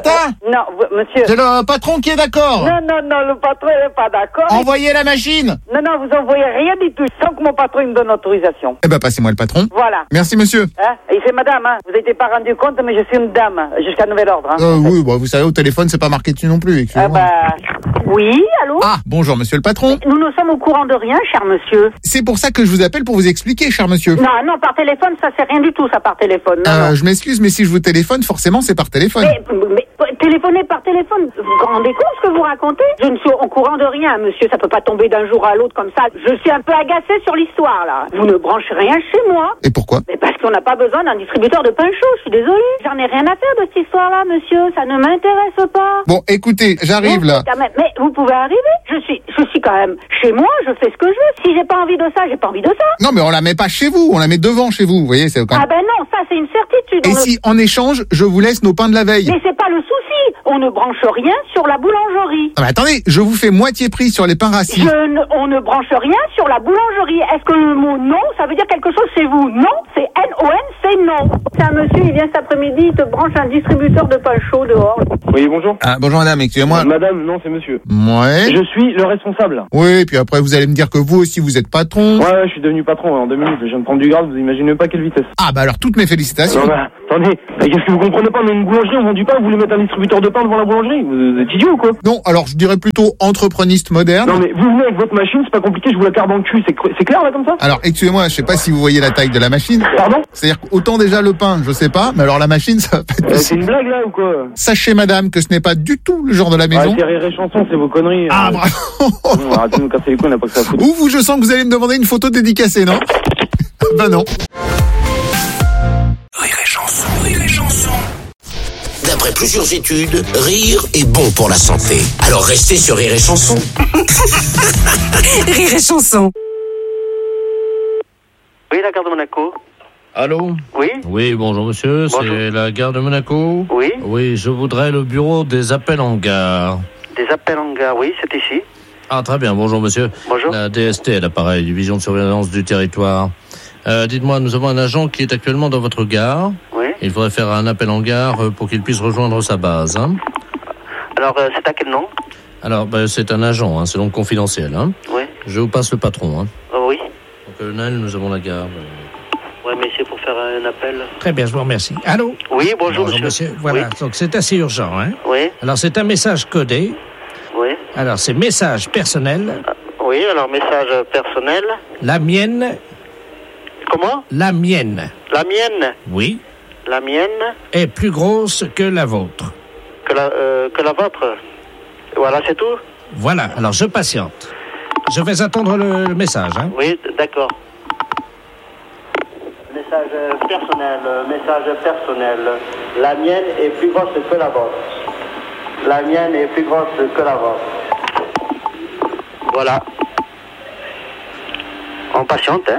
Martin? Non, vous- monsieur. C'est le patron qui est d'accord. Non, non, non, le patron n'est pas d'accord. Envoyez la machine. Non, non, vous envoyez rien du tout sans que mon patron il me donne autorisation. Eh ben, passez-moi le patron. Voilà. Merci, monsieur. Hein? Et c'est madame, hein. Vous n'étiez pas rendu compte, mais je suis une dame, jusqu'à nouvel ordre. Hein. Euh, oui, bon, vous savez, au téléphone, c'est pas marqué dessus non plus. Ah excusez-moi. bah... Oui, allô? Ah, bonjour, monsieur le patron. Nous ne sommes au courant de rien, cher monsieur. C'est pour ça que je vous appelle pour vous expliquer, cher monsieur. Non, non, par téléphone, ça c'est rien du tout, ça par téléphone. Non, Euh, non. je m'excuse, mais si je vous téléphone, forcément, c'est par téléphone. Mais, mais téléphoner par téléphone, vous vous rendez compte ce que vous racontez? Je ne suis au courant de rien, monsieur, ça peut pas tomber d'un jour à l'autre comme ça. Je suis un peu agacée sur l'histoire, là. Vous ne branchez rien chez moi. Et pourquoi? Mais parce qu'on n'a pas besoin d'un distributeur de pain chaud, je suis désolée. J'en ai rien à faire de cette histoire-là, monsieur, ça ne m'intéresse pas. Bon, écoutez, j'arrive Mais, là. quand même- mais vous pouvez arriver. Je suis, je suis quand même chez moi, je fais ce que je veux. Si j'ai pas envie de ça, j'ai pas envie de ça. Non, mais on la met pas chez vous, on la met devant chez vous, vous voyez, c'est quand Ah même... ben non, ça c'est une certitude. Et On ne- si, en échange, je vous laisse nos pains de la veille? Mais c'est pas le souci. On ne branche rien sur la boulangerie. Ah, mais attendez, je vous fais moitié prix sur les pains rassis. Je ne, on ne branche rien sur la boulangerie. Est-ce que le mot non, ça veut dire quelque chose chez vous? Non, c'est N O N, c'est non. C'est un monsieur, il vient cet après-midi, il te branche un distributeur de pain chaud dehors. Oui, bonjour. Ah, bonjour madame, excusez-moi. Madame, non, c'est monsieur. Ouais. Je suis le responsable. Oui, puis après vous allez me dire que vous aussi vous êtes patron. Ouais, ouais, je suis devenu patron en deux minutes. Je viens de prendre du grade, vous imaginez pas quelle vitesse. Ah bah alors toutes mes félicitations. Non, bah, attendez, mais qu'est-ce que vous comprenez pas? Mais une boulangerie, on vend du pain, vous voulez mettre un distributeur de pain devant la boulangerie? Vous êtes idiot ou quoi? Non, alors je dirais plutôt entrepreniste moderne. Non, mais vous venez avec votre machine, c'est pas compliqué, je vous la carre dans le cul, c'est cr- c'est clair là comme ça? Alors excusez-moi, je sais pas si vous voyez la taille de la machine. Pardon? C'est-à-dire qu'autant déjà le pain, je sais pas, mais alors la machine, ça va pas être Euh, c'est possible. une blague là ou quoi? Sachez madame que ce n'est pas du tout le genre de la Ah, maison. c'est rire et chanson, c'est vos conneries. Ah, euh. bravo. Non, arrêtez de nous casser les couilles, on n'a pas que ça à foutre. Ou vous, je sens que vous allez me demander une photo dédicacée, non? Bah non. Rire et chanson, rire et chanson. D'après plusieurs études, rire est bon pour la santé. Alors restez sur Rire et chanson. Rire et chanson. Oui, la gare de Monaco. Allô? Oui. Oui, bonjour monsieur, Bonjour. c'est la gare de Monaco? Oui. Oui, je voudrais le bureau des appels en gare. Des appels en gare, oui, c'est ici. Ah, très bien, bonjour monsieur. Bonjour. La D S T, l'appareil, division de surveillance du territoire. Euh, dites-moi, nous avons un agent qui est actuellement dans votre gare. Oui. Il faudrait faire un appel en gare euh, pour qu'il puisse rejoindre sa base. Hein. Alors, euh, c'est à quel nom? Alors, ben, c'est un agent, hein, c'est donc confidentiel. Hein. Oui. Je vous passe le patron. Hein. Oh, oui. Donc, colonel, nous avons la gare. euh, Ouais, mais c'est pour faire un appel. Très bien, je vous remercie. Allô? Oui, bonjour, monsieur. Voilà, Oui. donc c'est assez urgent. Hein? Oui. Alors, c'est un message codé. Oui. Alors, c'est message personnel. Oui, alors message personnel. La mienne. Comment? La mienne. La mienne. Oui. La mienne. Est plus grosse que la vôtre. Que la, euh, que la vôtre. Voilà, c'est tout? Voilà, alors je patiente. Je vais attendre le, le message. Hein? Oui, d'accord. Message personnel, message personnel. La mienne est plus grosse que la vôtre. La mienne est plus grosse que la vôtre. Voilà. On patiente, hein?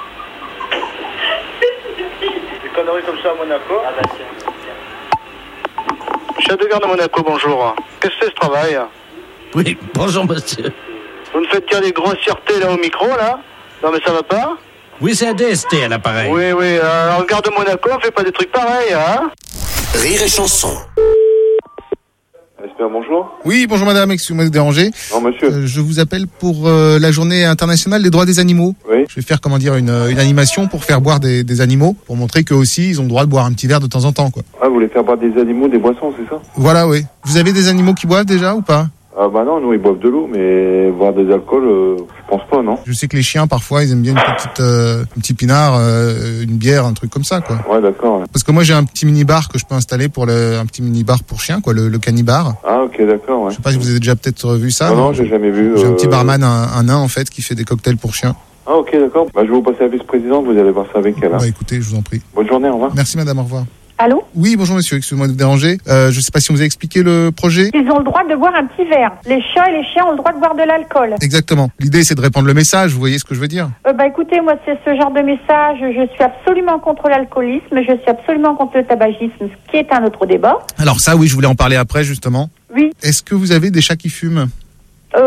Des conneries comme ça à Monaco. Ah bah tiens. Chef de gare de Monaco, bonjour. Qu'est-ce que c'est ce travail? Oui, bonjour monsieur. Vous me faites dire des grossièretés là au micro, là? Non mais ça va pas? Oui, c'est un D S T à l'appareil. Oui, oui, euh, en gare de Monaco, on fait pas des trucs pareils, hein? Rire et chanson. Espère, bonjour. Oui, bonjour madame, excusez-moi de vous déranger. Non, monsieur. Euh, je vous appelle pour euh, la journée internationale des droits des animaux. Oui. Je vais faire, comment dire, une, une animation pour faire boire des, des animaux, pour montrer qu'eux aussi, ils ont le droit de boire un petit verre de temps en temps, quoi. Ah, vous voulez faire boire des animaux, des boissons, c'est ça? Voilà, oui. Vous avez des animaux qui boivent déjà ou pas? Ah bah non, nous ils boivent de l'eau, mais boire des alcools, euh, je pense pas, non? Je sais que les chiens, parfois, ils aiment bien une petite, euh, un petit pinard, euh, une bière, un truc comme ça, quoi. Ouais, d'accord. Ouais. Parce que moi, j'ai un petit mini-bar que je peux installer pour le, un petit mini-bar pour chien, quoi, le, le canibar. Ah, ok, d'accord, ouais. Je sais pas si vous avez déjà peut-être vu ça. Non, non, j'ai jamais vu. J'ai euh, un petit barman, un, un nain, en fait, qui fait des cocktails pour chiens. Ah, ok, d'accord. Bah, je vais vous passer la vice-présidente, vous allez voir ça avec elle. Hein. Bah, écoutez, je vous en prie. Bonne journée, au revoir. Merci, madame, au revoir. Allô? Oui, bonjour, monsieur, excusez-moi de vous déranger. Euh, je sais pas si on vous a expliqué le projet. Ils ont le droit de boire un petit verre. Les chats et les chiens ont le droit de boire de l'alcool. Exactement. L'idée, c'est de répandre le message, vous voyez ce que je veux dire? Euh, bah écoutez, moi c'est ce genre de message. Je suis absolument contre l'alcoolisme. Je suis absolument contre le tabagisme, ce qui est un autre débat. Alors ça, oui, je voulais en parler après, justement. Oui. Est-ce que vous avez des chats qui fument? Euh...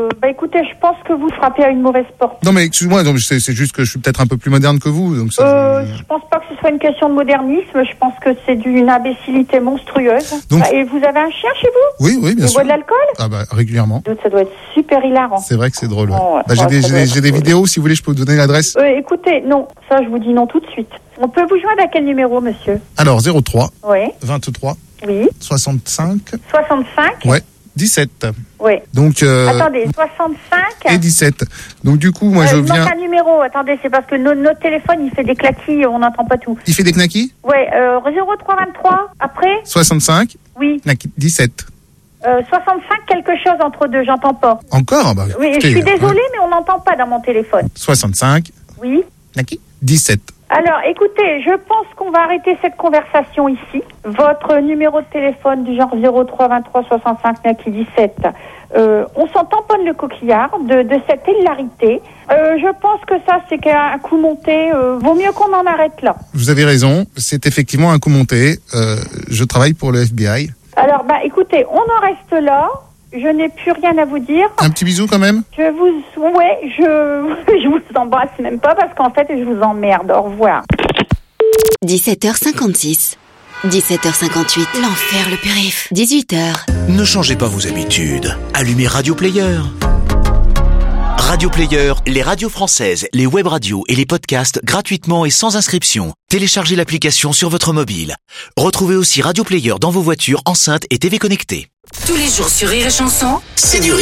Euh, bah écoutez, je pense que vous frappez à une mauvaise porte. Non mais excuse-moi, donc c'est, c'est juste que je suis peut-être un peu plus moderne que vous. Donc ça, Euh, je pense pas que ce soit une question de modernisme. Je pense que c'est d'une imbécilité monstrueuse. Donc- Ah, et vous avez un chien chez vous? Oui, oui, bien Il sûr. boit de l'alcool? Ah bah régulièrement. Ça doit être super hilarant. C'est vrai que c'est drôle. Ouais. Oh, ouais. Bah, j'ai Ouais, des, ça j'ai doit des, être j'ai des vidéos, si vous voulez, je peux vous donner l'adresse. Euh, écoutez, non, ça je vous dis non tout de suite. On peut vous joindre à quel numéro, monsieur? Alors zéro trois Oui. vingt-trois Oui. soixante-cinq soixante-cinq? ouais dix-sept. Oui. Donc euh, Attendez, soixante-cinq? et dix-sept. Donc du coup, moi Euh, je il manque viens. un numéro. Attendez, c'est parce que no- notre téléphone, il fait des claquilles, on n'entend pas tout. Il fait des knackis. Ouais, euh, zéro trois vingt-trois, après? soixante-cinq Oui. knackis, dix-sept. Euh, soixante-cinq quelque chose entre deux, j'entends pas. Encore bah, Oui, écoutez, je suis désolée, ouais. mais on n'entend pas dans mon téléphone. soixante-cinq Oui. knackis, dix-sept. Alors, écoutez, je pense qu'on va arrêter cette conversation ici. Votre numéro de téléphone du genre zéro trois vingt-trois soixante-cinq Naki dix-sept, euh, on s'en tamponne le coquillard de, de cette hilarité. Euh, je pense que ça, c'est qu'un coup monté. Euh, vaut mieux qu'on en arrête là. Vous avez raison, c'est effectivement un coup monté. Euh, je travaille pour le F B I. Alors, bah, écoutez, on en reste là. Je n'ai plus rien à vous dire. Un petit bisou quand même. Je vous, ouais, je, je vous embrasse même pas parce qu'en fait, je vous emmerde. Au revoir. dix-sept heures cinquante-six. dix-sept heures cinquante-huit. L'enfer le périph'. dix-huit heures. Ne changez pas vos habitudes. Allumez Radio Player. Radio Player, les radios françaises, les web radios et les podcasts gratuitement et sans inscription. Téléchargez l'application sur votre mobile. Retrouvez aussi Radio Player dans vos voitures, enceintes et T V connectées. Tous les jours sur Rire et Chanson, C'est du rire.